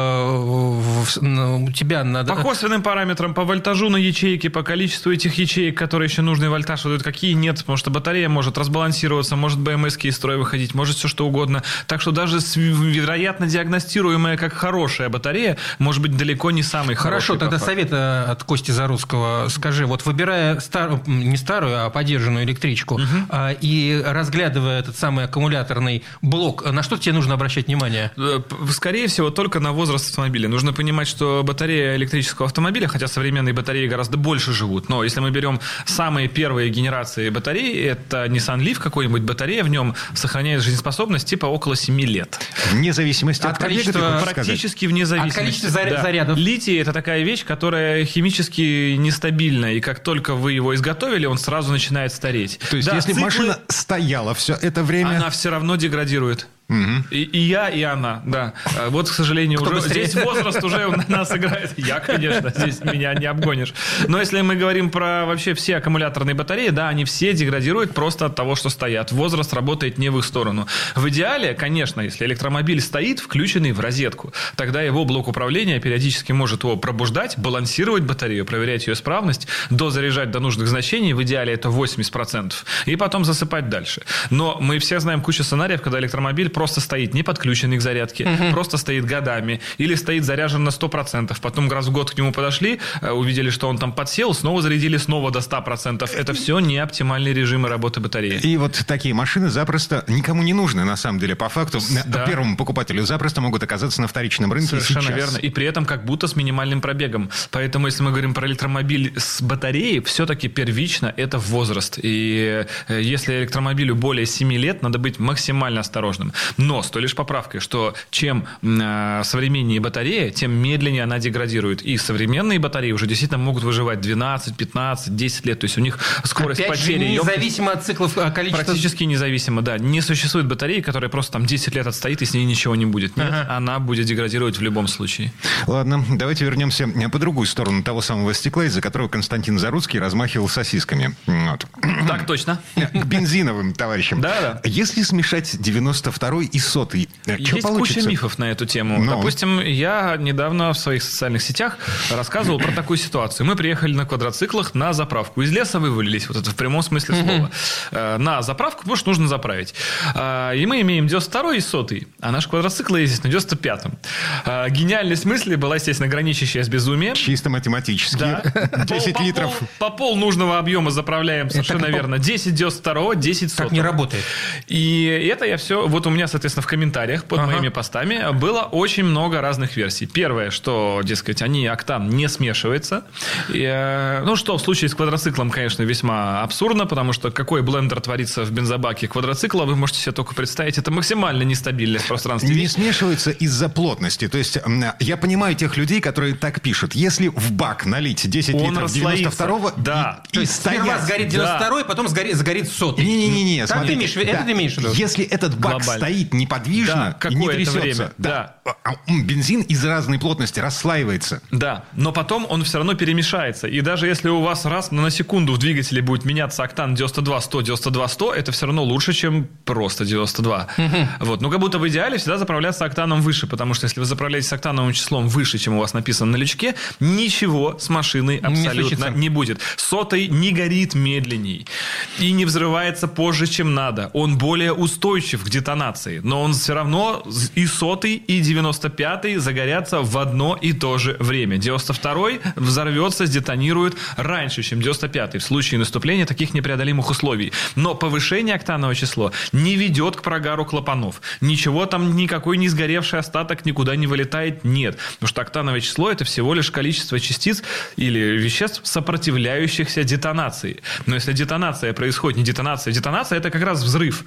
[SPEAKER 17] в, в, в, у тебя? На...
[SPEAKER 16] По косвенным параметрам, по вольтажу на ячейке, по количеству этих ячеек, которые еще нужный вольтаж выдают, какие нет, потому что батарея может разбалансироваться, может бэ эм эс-ки из строя выходить, может все что угодно. Так что даже вероятно диагностируемая как хорошая батарея может быть далеко не самый хороший.
[SPEAKER 17] Хорошо, тогда совет от Кости Заруцкого. Скажи, вот выбирая старую, не старую, а подержанную электричку, угу. и разглядывая этот самый аккумуляторный блок, на что тебе нужно обращать внимание?
[SPEAKER 16] Скорее всего, только на возраст автомобиля. Нужно понимать, что батарея электрического автомобиля, хотя современные батареи гораздо больше живут, но если мы берем самые первые генерации батарей, это Nissan Leaf какой-нибудь, батарея в нем сохраняет жизнеспособность типа около семи лет.
[SPEAKER 15] Вне зависимости от,
[SPEAKER 16] от количества, практически вне зависимости.
[SPEAKER 17] От количества заря- да. зарядов.
[SPEAKER 16] Литий – это такая вещь, которая химически нестабильна, и как только вы его изготовили, он сразу начинает стареть.
[SPEAKER 15] То есть, да, если циклы... машина стояла все это время...
[SPEAKER 16] Она все равно деградирует.
[SPEAKER 15] Угу.
[SPEAKER 16] И, и я, и она, да. Вот, к сожалению, Кто уже быстрее? Здесь возраст уже у нас играет. Я, конечно, здесь меня не обгонишь. Но если мы говорим про вообще все аккумуляторные батареи, да, они все деградируют просто от того, что стоят. Возраст работает не в их сторону. В идеале, конечно, если электромобиль стоит, включенный в розетку, тогда его блок управления периодически может его пробуждать, балансировать батарею, проверять ее исправность, дозаряжать до нужных значений, в идеале это восемьдесят процентов, и потом засыпать дальше. Но мы все знаем кучу сценариев, когда электромобиль просто стоит не подключенный к зарядке, угу. просто стоит годами, или стоит заряжен на сто процентов, потом раз в год к нему подошли, увидели, что он там подсел, снова зарядили снова до ста процентов. Это все не оптимальные режимы работы батареи.
[SPEAKER 15] И вот такие машины запросто никому не нужны, на самом деле, по факту. Да. Первому покупателю запросто могут оказаться на вторичном рынке.
[SPEAKER 16] Совершенно
[SPEAKER 15] сейчас.
[SPEAKER 16] верно. И при этом как будто с минимальным пробегом. Поэтому, если мы говорим про электромобиль с батареей, все-таки первично это возраст. И если электромобилю более семи лет, надо быть максимально осторожным. Но с той лишь поправкой, что чем э, современнее батарея, тем медленнее она деградирует. И современные батареи уже действительно могут выживать двенадцать, пятнадцать, десять лет. То есть у них скорость
[SPEAKER 17] Опять
[SPEAKER 16] потери...
[SPEAKER 17] Же, независимо от циклов количества...
[SPEAKER 16] Практически независимо, да. Не существует батареи, которая просто там десять лет отстоит, и с ней ничего не будет. Нет, ага. Она будет деградировать в любом случае.
[SPEAKER 15] Ладно, давайте вернемся по другую сторону того самого стекла, из-за которого Константин Заруцкий размахивал сосисками. Вот.
[SPEAKER 16] Так точно.
[SPEAKER 15] К бензиновым товарищам.
[SPEAKER 16] Да, да.
[SPEAKER 15] Если смешать девяносто второй и сотый, что
[SPEAKER 16] Есть
[SPEAKER 15] получится?
[SPEAKER 16] Куча мифов на эту тему. Но. Допустим, я недавно в своих социальных сетях рассказывал про такую ситуацию. Мы приехали на квадроциклах на заправку. Из леса вывалились, вот это в прямом смысле слова. Mm-hmm. На заправку, потому что нужно заправить. И мы имеем девяносто второй и сотый, а наш квадроцикл ездит на девяносто пятом. Гениальность мысли была, естественно, граничащая с безумием.
[SPEAKER 15] Чисто математически.
[SPEAKER 16] Да.
[SPEAKER 15] десять
[SPEAKER 16] по,
[SPEAKER 15] литров.
[SPEAKER 16] По, по пол нужного объема заправляем, совершенно верно. десять девяносто второго, десять сотого.
[SPEAKER 17] Так не работает.
[SPEAKER 16] И это я все... Вот у меня меня, соответственно, в комментариях под ага. моими постами было очень много разных версий. Первое, что, дескать, они октан не смешивается. И, ну, что в случае с квадроциклом, конечно, весьма абсурдно, потому что какой блендер творится в бензобаке квадроцикла, вы можете себе только представить. Это максимально нестабильное пространство.
[SPEAKER 15] Не смешивается из-за плотности. То есть я понимаю тех людей, которые так пишут. Если в бак налить десять
[SPEAKER 16] Он
[SPEAKER 15] литров девяносто второго...
[SPEAKER 16] Да.
[SPEAKER 15] И,
[SPEAKER 17] То
[SPEAKER 15] и
[SPEAKER 17] есть
[SPEAKER 15] стоять...
[SPEAKER 17] сперва сгорит девяносто второй, да. потом сгорит, сгорит сотый.
[SPEAKER 15] Не-не-не,
[SPEAKER 17] так ты имеешь, да. Это ты имеешь в виду?
[SPEAKER 15] Если этот бак
[SPEAKER 16] Глобально.
[SPEAKER 15] стоит неподвижно
[SPEAKER 16] да,
[SPEAKER 15] и не трясется,
[SPEAKER 16] время.
[SPEAKER 15] Да. Да. бензин из-за разной плотности расслаивается.
[SPEAKER 16] Да, но потом он все равно перемешается. И даже если у вас раз на секунду в двигателе будет меняться октан девяносто два сто, девяносто два сто, это все равно лучше, чем просто девяносто два. Угу. Вот. Ну, как будто в идеале всегда заправляться октаном выше, потому что если вы заправляетесь октановым числом выше, чем у вас написано на лючке, ничего с машиной абсолютно не, не будет. Сотый не горит медленней и не взрывается позже, чем надо. Он более устойчив к детонации, но он все равно и сотый, и девяносто пятый загорятся в одно и то же время. девяносто второй взорвется, сдетонирует раньше, чем девяносто пятый в случае наступления таких непреодолимых условий. Но повышение октанового числа не ведет к прогару клапанов. Ничего там, никакой не сгоревший остаток никуда не вылетает, нет. Потому что октановое число – это всего лишь количество частиц или веществ, сопротивляющихся детонации. Но если детонация происходит, не детонация, детонация – это как раз взрыв.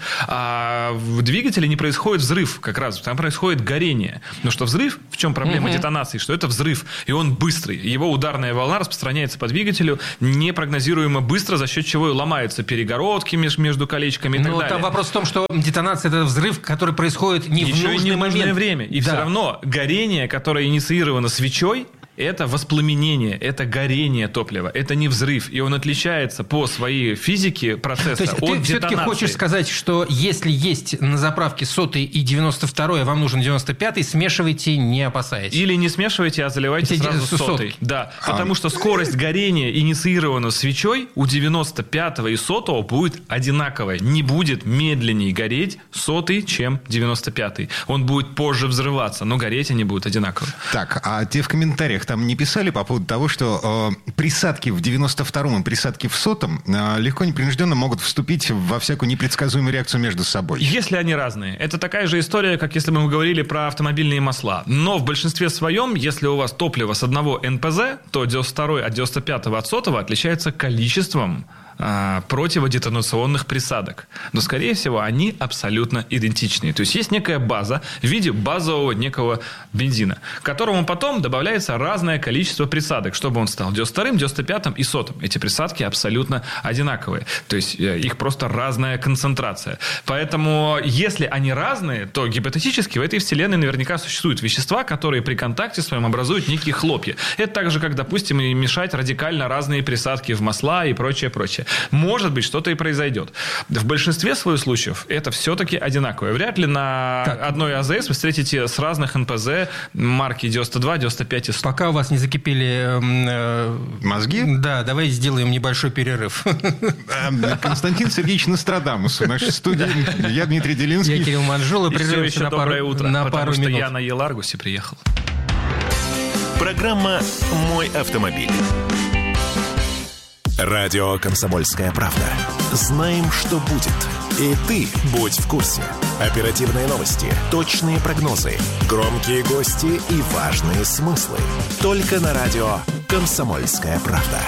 [SPEAKER 16] А в двигателе не происходит взрыв как раз, там происходит горение. Потому что взрыв, в чем проблема угу. детонации, что это взрыв, и он быстрый. Его ударная волна распространяется по двигателю непрогнозируемо быстро, за счет чего и ломаются перегородки между колечками и так
[SPEAKER 17] Но
[SPEAKER 16] далее.
[SPEAKER 17] Там вопрос в том, что детонация – это взрыв, который происходит не
[SPEAKER 16] Еще
[SPEAKER 17] в нужный
[SPEAKER 16] не в нужное
[SPEAKER 17] момент.
[SPEAKER 16] время. И да. все равно горение, которое инициировано свечой, это воспламенение, это горение топлива, это не взрыв. И он отличается по своей физике процесса
[SPEAKER 17] То есть
[SPEAKER 16] от
[SPEAKER 17] ты
[SPEAKER 16] детонации.
[SPEAKER 17] все-таки хочешь сказать, что если есть на заправке сотый и девяносто второй, а вам нужен девяносто пятый, смешивайте, не опасаясь.
[SPEAKER 16] Или не смешивайте, а заливайте
[SPEAKER 17] Эти
[SPEAKER 16] сразу
[SPEAKER 17] сотый.
[SPEAKER 16] сотый. Да,
[SPEAKER 15] А.
[SPEAKER 16] потому что скорость горения, инициирована свечой, у девяносто пятого и сотого будет одинаковая. Не будет медленнее гореть сотый, чем девяносто пятый. Он будет позже взрываться, но гореть они будут одинаково.
[SPEAKER 15] Так, а те в комментариях там не писали по поводу того, что э, присадки в девяносто втором и присадки в сотом э, легко непринужденно могут вступить во всякую непредсказуемую реакцию между собой.
[SPEAKER 16] Если они разные. Это такая же история, как если бы мы говорили про автомобильные масла. Но в большинстве своем, если у вас топливо с одного эн пэ зэ, то девяносто второй от девяносто пятого от сотого отличается количеством противодетонационных присадок. Но, скорее всего, они абсолютно идентичные. То есть есть некая база в виде базового некого бензина, к которому потом добавляется разное количество присадок, чтобы он стал девяносто вторым, девяносто пятым и сотым. Эти присадки абсолютно одинаковые. То есть их просто разная концентрация. Поэтому, если они разные, то гипотетически в этой вселенной наверняка существуют вещества, которые при контакте своем образуют некие хлопья. Это так же, как, допустим, и мешать радикально разные присадки в масла и прочее, прочее. Может быть, что-то и произойдет. В большинстве своих случаев это все-таки одинаковое. Вряд ли на так. одной а зэ эс вы встретите с разных эн пэ зэ марки девяносто два, девяносто пять и сто.
[SPEAKER 17] Пока у вас не закипели э,
[SPEAKER 15] мозги?
[SPEAKER 17] Да, давайте сделаем небольшой перерыв.
[SPEAKER 15] Константин Сергеевич Нострадамус в нашей студии. Я Дмитрий Делинский.
[SPEAKER 17] Я Кирилл Манжула.
[SPEAKER 16] Прерываемся на пару, утро, на
[SPEAKER 17] потому
[SPEAKER 16] пару
[SPEAKER 17] что
[SPEAKER 16] минут. Я на Еларгусе приехал.
[SPEAKER 3] Программа «Мой автомобиль». Радио «Комсомольская правда». Знаем, что будет. И ты будь в курсе. Оперативные новости, точные прогнозы, громкие гости и важные смыслы. Только на радио «Комсомольская правда».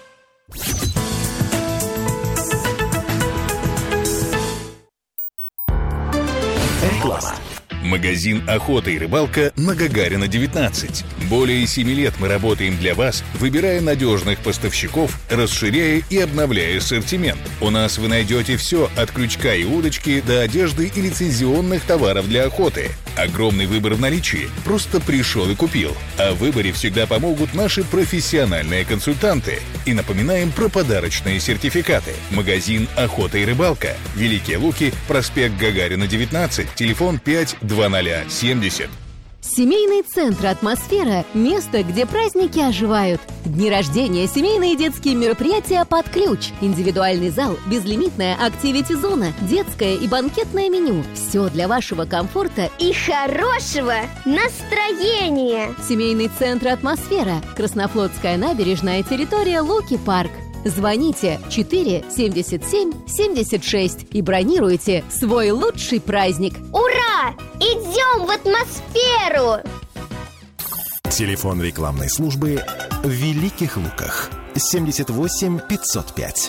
[SPEAKER 3] Реклама.
[SPEAKER 18] Магазин «Охота и рыбалка» на Гагарина, девятнадцать. Более семи лет мы работаем для вас, выбирая надежных поставщиков, расширяя и обновляя ассортимент. У нас вы найдете все от крючка и удочки до одежды и лицензионных товаров для охоты. Огромный выбор в наличии. Просто пришел и купил. А в выборе всегда помогут наши профессиональные консультанты. И напоминаем про подарочные сертификаты. Магазин «Охота и рыбалка». Великие Луки, проспект Гагарина, девятнадцать, телефон пять двадцать семьдесят.
[SPEAKER 19] Семейный центр «Атмосфера» – место, где праздники оживают. Дни рождения, семейные и детские мероприятия под ключ. Индивидуальный зал, безлимитная активити-зона, детское и банкетное меню. Все для вашего комфорта и хорошего настроения. Семейный центр «Атмосфера». Краснофлотская набережная, территория Луки-парк. Звоните четыре семьдесят семь семьдесят шесть и бронируйте свой лучший праздник. Ура!
[SPEAKER 20] Ура! Идем в атмосферу!
[SPEAKER 3] Телефон рекламной службы в Великих Луках. семьдесят восемь пятьсот пять.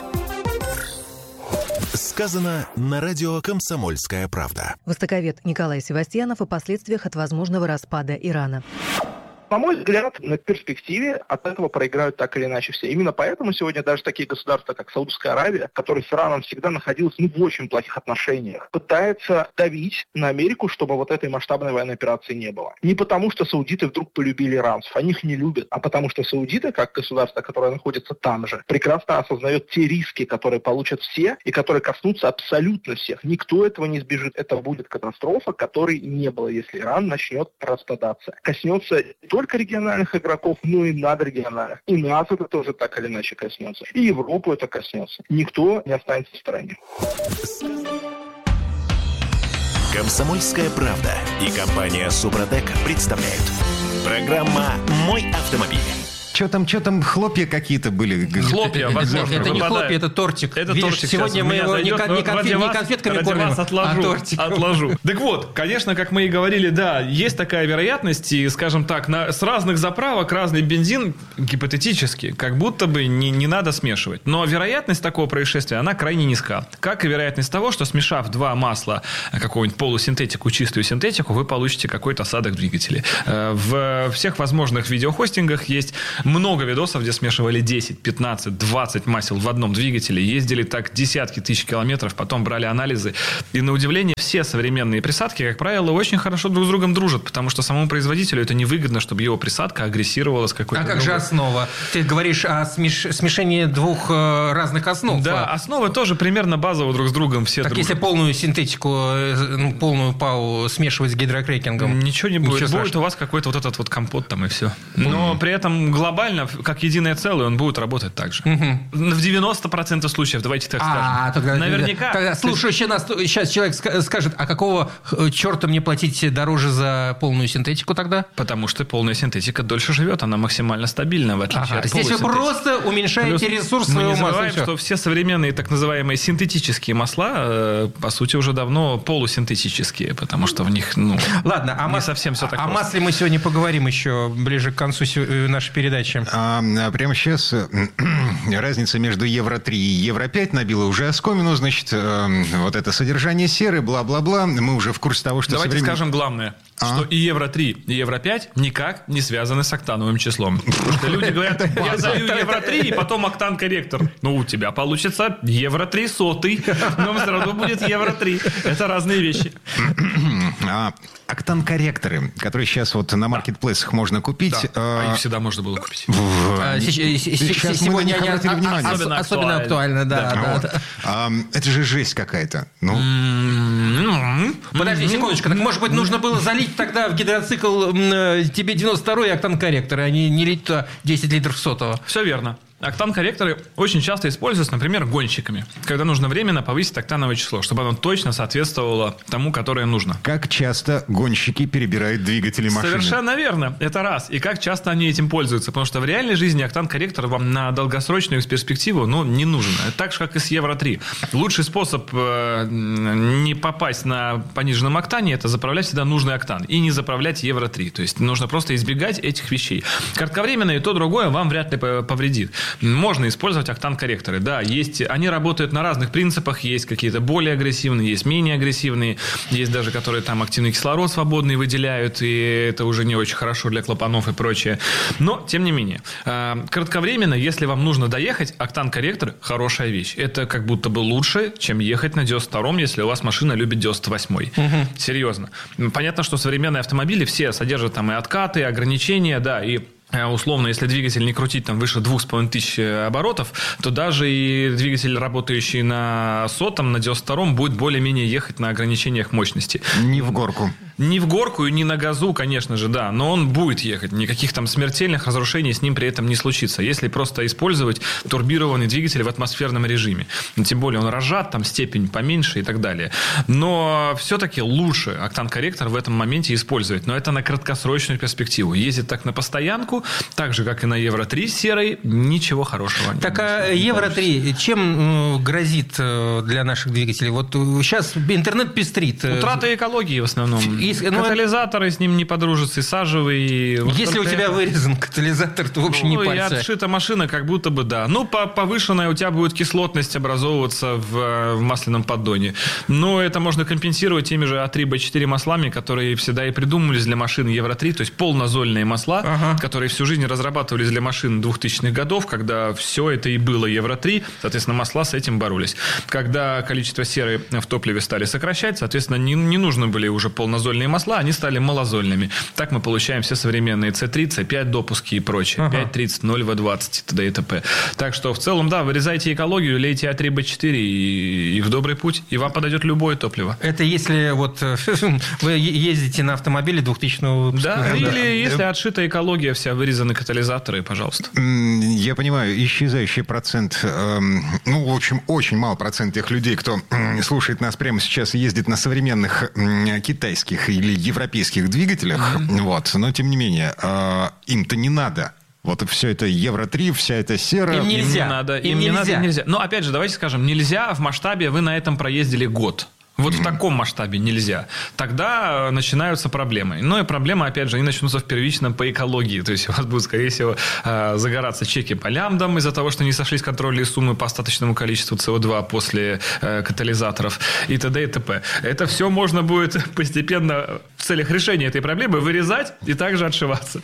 [SPEAKER 3] Сказано на радио «Комсомольская правда».
[SPEAKER 9] Востоковед Николай Севастьянов о последствиях от возможного распада Ирана.
[SPEAKER 21] На мой взгляд, на перспективе от этого проиграют так или иначе все. Именно поэтому сегодня даже такие государства, как Саудовская Аравия, которые с Ираном всегда находилась ну, в очень плохих отношениях, пытаются давить на Америку, чтобы вот этой масштабной военной операции не было. Не потому, что саудиты вдруг полюбили иранцев, они их не любят, а потому что саудиты, как государство, которое находится там же, прекрасно осознает те риски, которые получат все и которые коснутся абсолютно всех. Никто этого не избежит. Это будет катастрофа, которой не было, если Иран начнет распадаться. Коснется только региональных игроков, но и надрегиональных. И нас это тоже так или иначе коснется. И Европу это коснется. Никто не останется в стороне.
[SPEAKER 3] «Комсомольская правда» и компания «Супротек» представляют. Программа «Мой автомобиль».
[SPEAKER 15] Что там, что там, хлопья какие-то были?
[SPEAKER 16] Хлопья, возможно,
[SPEAKER 17] Это не хлопья, это тортик.
[SPEAKER 16] Это
[SPEAKER 17] Видишь,
[SPEAKER 16] тортик.
[SPEAKER 17] сегодня мы его не, кон- не, конфет, не конфетками кормим,
[SPEAKER 16] отложу,
[SPEAKER 17] а тортиком.
[SPEAKER 16] Отложу. Так вот, конечно, как мы и говорили, да, есть такая вероятность, и, скажем так, на, с разных заправок разный бензин гипотетически, как будто бы не, не надо смешивать. Но вероятность такого происшествия, она крайне низка. Как и вероятность того, что смешав два масла, какую-нибудь полусинтетику, чистую синтетику, вы получите какой-то осадок в двигателе. В всех возможных видеохостингах есть много видосов, где смешивали десять, пятнадцать, двадцать масел в одном двигателе, ездили так десятки тысяч километров, потом брали анализы. И на удивление, все современные присадки, как правило, очень хорошо друг с другом дружат, потому что самому производителю это невыгодно, чтобы его присадка агрессировала с какой-то...
[SPEAKER 17] А как
[SPEAKER 16] другой.
[SPEAKER 17] же основа? Ты говоришь о смеш... смешении двух э, разных основ.
[SPEAKER 16] Да,
[SPEAKER 17] а...
[SPEAKER 16] основы тоже примерно базово друг с другом все
[SPEAKER 17] Так
[SPEAKER 16] дружат.
[SPEAKER 17] если полную синтетику, ну, полную ПАУ смешивать с гидрокрекингом?
[SPEAKER 16] Ничего не будет.
[SPEAKER 17] Ничего
[SPEAKER 16] будет у вас какой-то вот этот вот компот там и все. Но mm-hmm. при этом глобально, как единое целое, он будет работать так же. Mm-hmm. В девяносто процентов случаев, давайте так скажем.
[SPEAKER 17] А, тогда,
[SPEAKER 16] наверняка.
[SPEAKER 17] Тогда, слушающий нас сейчас человек скажет, а какого черта мне платить дороже за полную синтетику тогда?
[SPEAKER 16] Потому что полная синтетика дольше живет, она максимально стабильна, в отличие ага, от
[SPEAKER 17] здесь вы просто уменьшаете
[SPEAKER 16] Плюс
[SPEAKER 17] ресурс
[SPEAKER 16] мы
[SPEAKER 17] своего
[SPEAKER 16] не забываем,
[SPEAKER 17] масла.
[SPEAKER 16] что все современные так называемые синтетические масла, по сути, уже давно полусинтетические, потому что в них, ну,
[SPEAKER 17] Ладно,
[SPEAKER 16] не
[SPEAKER 17] а мас...
[SPEAKER 16] совсем все так
[SPEAKER 17] О
[SPEAKER 16] просто.
[SPEAKER 17] масле мы сегодня поговорим еще ближе к концу нашей передачи.
[SPEAKER 15] А, прямо сейчас разница между Евро три и Евро пять набила уже оскомину, значит, вот это содержание серы, бла-бла-бла. Мы уже в курсе того, что...
[SPEAKER 16] Давайте
[SPEAKER 15] современ...
[SPEAKER 16] скажем главное, а? что и Евро три, и Евро пять никак не связаны с октановым числом. Потому что люди говорят, я залью Евро три, и потом октан-корректор. Ну, у тебя получится Евро три сотый, но все равно будет Евро три. Это разные вещи.
[SPEAKER 15] Октан-корректоры, которые сейчас вот на маркетплейсах можно купить.
[SPEAKER 16] Да, а их всегда можно было купить.
[SPEAKER 15] Сейчас
[SPEAKER 17] сегодня
[SPEAKER 15] мы на них обратили внимание.
[SPEAKER 17] Особенно, особенно актуально, да. да,
[SPEAKER 15] вот.
[SPEAKER 17] да.
[SPEAKER 15] А, это же жесть какая-то. Ну.
[SPEAKER 17] Подожди секундочку. Так, может быть, нужно было залить тогда в гидроцикл тебе девяносто второй октан-корректор, а не, не лить туда десять литров сотого.
[SPEAKER 16] Все верно. Октан-корректоры очень часто используются, например, гонщиками, когда нужно временно повысить октановое число, чтобы оно точно соответствовало тому, которое нужно.
[SPEAKER 15] Как часто гонщики перебирают двигатели машины?
[SPEAKER 16] Совершенно верно. Это раз. И как часто они этим пользуются. Потому что в реальной жизни октан-корректор вам на долгосрочную перспективу ну, не нужен. Это так же, как и с Евро три. Лучший способ э, не попасть на пониженном октане – это заправлять всегда нужный октан. И не заправлять Евро три. То есть нужно просто избегать этих вещей. Кратковременно и то, другое вам вряд ли повредит. Можно использовать октан-корректоры. Да, есть, они работают на разных принципах. Есть какие-то более агрессивные, есть менее агрессивные. Есть даже, которые там активный кислород свободный выделяют. И это уже не очень хорошо для клапанов и прочее. Но, тем не менее, кратковременно, если вам нужно доехать, октан-корректор – хорошая вещь. Это как будто бы лучше, чем ехать на девяносто втором, если у вас машина любит девяносто восьмой. Угу. Серьезно. Понятно, что современные автомобили все содержат там и откаты, и ограничения, да, и условно, если двигатель не крутить там выше двух с половиной тысяч оборотов, то даже и двигатель, работающий на сотом, на девяносто втором, будет более-менее ехать на ограничениях мощности.
[SPEAKER 15] Не в горку.
[SPEAKER 16] Не в горку и не на газу, конечно же, да, но он будет ехать. Никаких там смертельных разрушений с ним при этом не случится, если просто использовать турбированный двигатель в атмосферном режиме. Тем более он разжат, там степень поменьше и так далее. Но все-таки лучше октан-корректор в этом моменте использовать. Но это на краткосрочную перспективу. Ездить так на постоянку, так же, как и на Евро три серой, ничего хорошего.
[SPEAKER 17] Так, а Евро три чем грозит для наших двигателей? Вот сейчас интернет пестрит.
[SPEAKER 16] Утрата экологии в основном. И, ну, катализаторы с ним не подружатся, и сажевые. И вот
[SPEAKER 17] если у тебя это... вырезан катализатор, то вообще
[SPEAKER 16] ну,
[SPEAKER 17] не парься.
[SPEAKER 16] И отшита машина, как будто бы да. Ну, повышенная у тебя будет кислотность образовываться в, в масляном поддоне. Но это можно компенсировать теми же а три бэ четыре маслами, которые всегда и придумывались для машин Евро три, то есть полнозольные масла, ага. которые всю жизнь разрабатывались для машин двухтысячных годов, когда все это и было Евро три, соответственно, масла с этим боролись. Когда количество серы в топливе стали сокращать, соответственно, не, не нужны были уже полнозольные масла, они стали малозольными. Так мы получаем все современные С три, С пять допуски и прочее. Ага. пять тридцать, ноль вэ двадцать и т.д. и т.п. Так что, в целом, да, вырезайте экологию, лейте а три бэ четыре и, и в добрый путь, и вам подойдет любое топливо.
[SPEAKER 17] Это если вот вы ездите на автомобиле двухтысячного выпуска.
[SPEAKER 16] Да, или да. если отшита экология вся, вырезаны катализаторы, пожалуйста.
[SPEAKER 15] Я понимаю, исчезающий процент, ну, в общем, очень мал процент тех людей, кто слушает нас прямо сейчас и ездит на современных китайских или европейских двигателях, mm-hmm. вот, но тем не менее, им-то не надо. Вот все это Евро три, вся эта сера.
[SPEAKER 16] Им нельзя. Им не надо.
[SPEAKER 17] Им,
[SPEAKER 16] им
[SPEAKER 17] нельзя.
[SPEAKER 16] не надо, нельзя. Но опять же, давайте скажем, нельзя в масштабе, вы на этом проездили год. Вот mm-hmm. в таком масштабе нельзя. Тогда начинаются проблемы. Но и проблемы, опять же, они начнутся в первичном по экологии. То есть у вас будут, скорее всего, загораться чеки по лямбдам из-за того, что не сошлись контрольные суммы по остаточному количеству С О два после катализаторов и т.д. и т.п. Это все можно будет постепенно в целях решения этой проблемы вырезать и также отшиваться.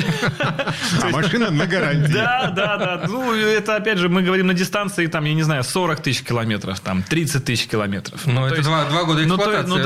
[SPEAKER 15] А машина на гарантии.
[SPEAKER 16] Да, да, да. Ну, это, опять же, мы говорим на дистанции, там, я не знаю, сорок тысяч километров, там, тридцать тысяч километров.
[SPEAKER 17] Ну, это два Два года эксплуатации.
[SPEAKER 16] Ну, то, ну,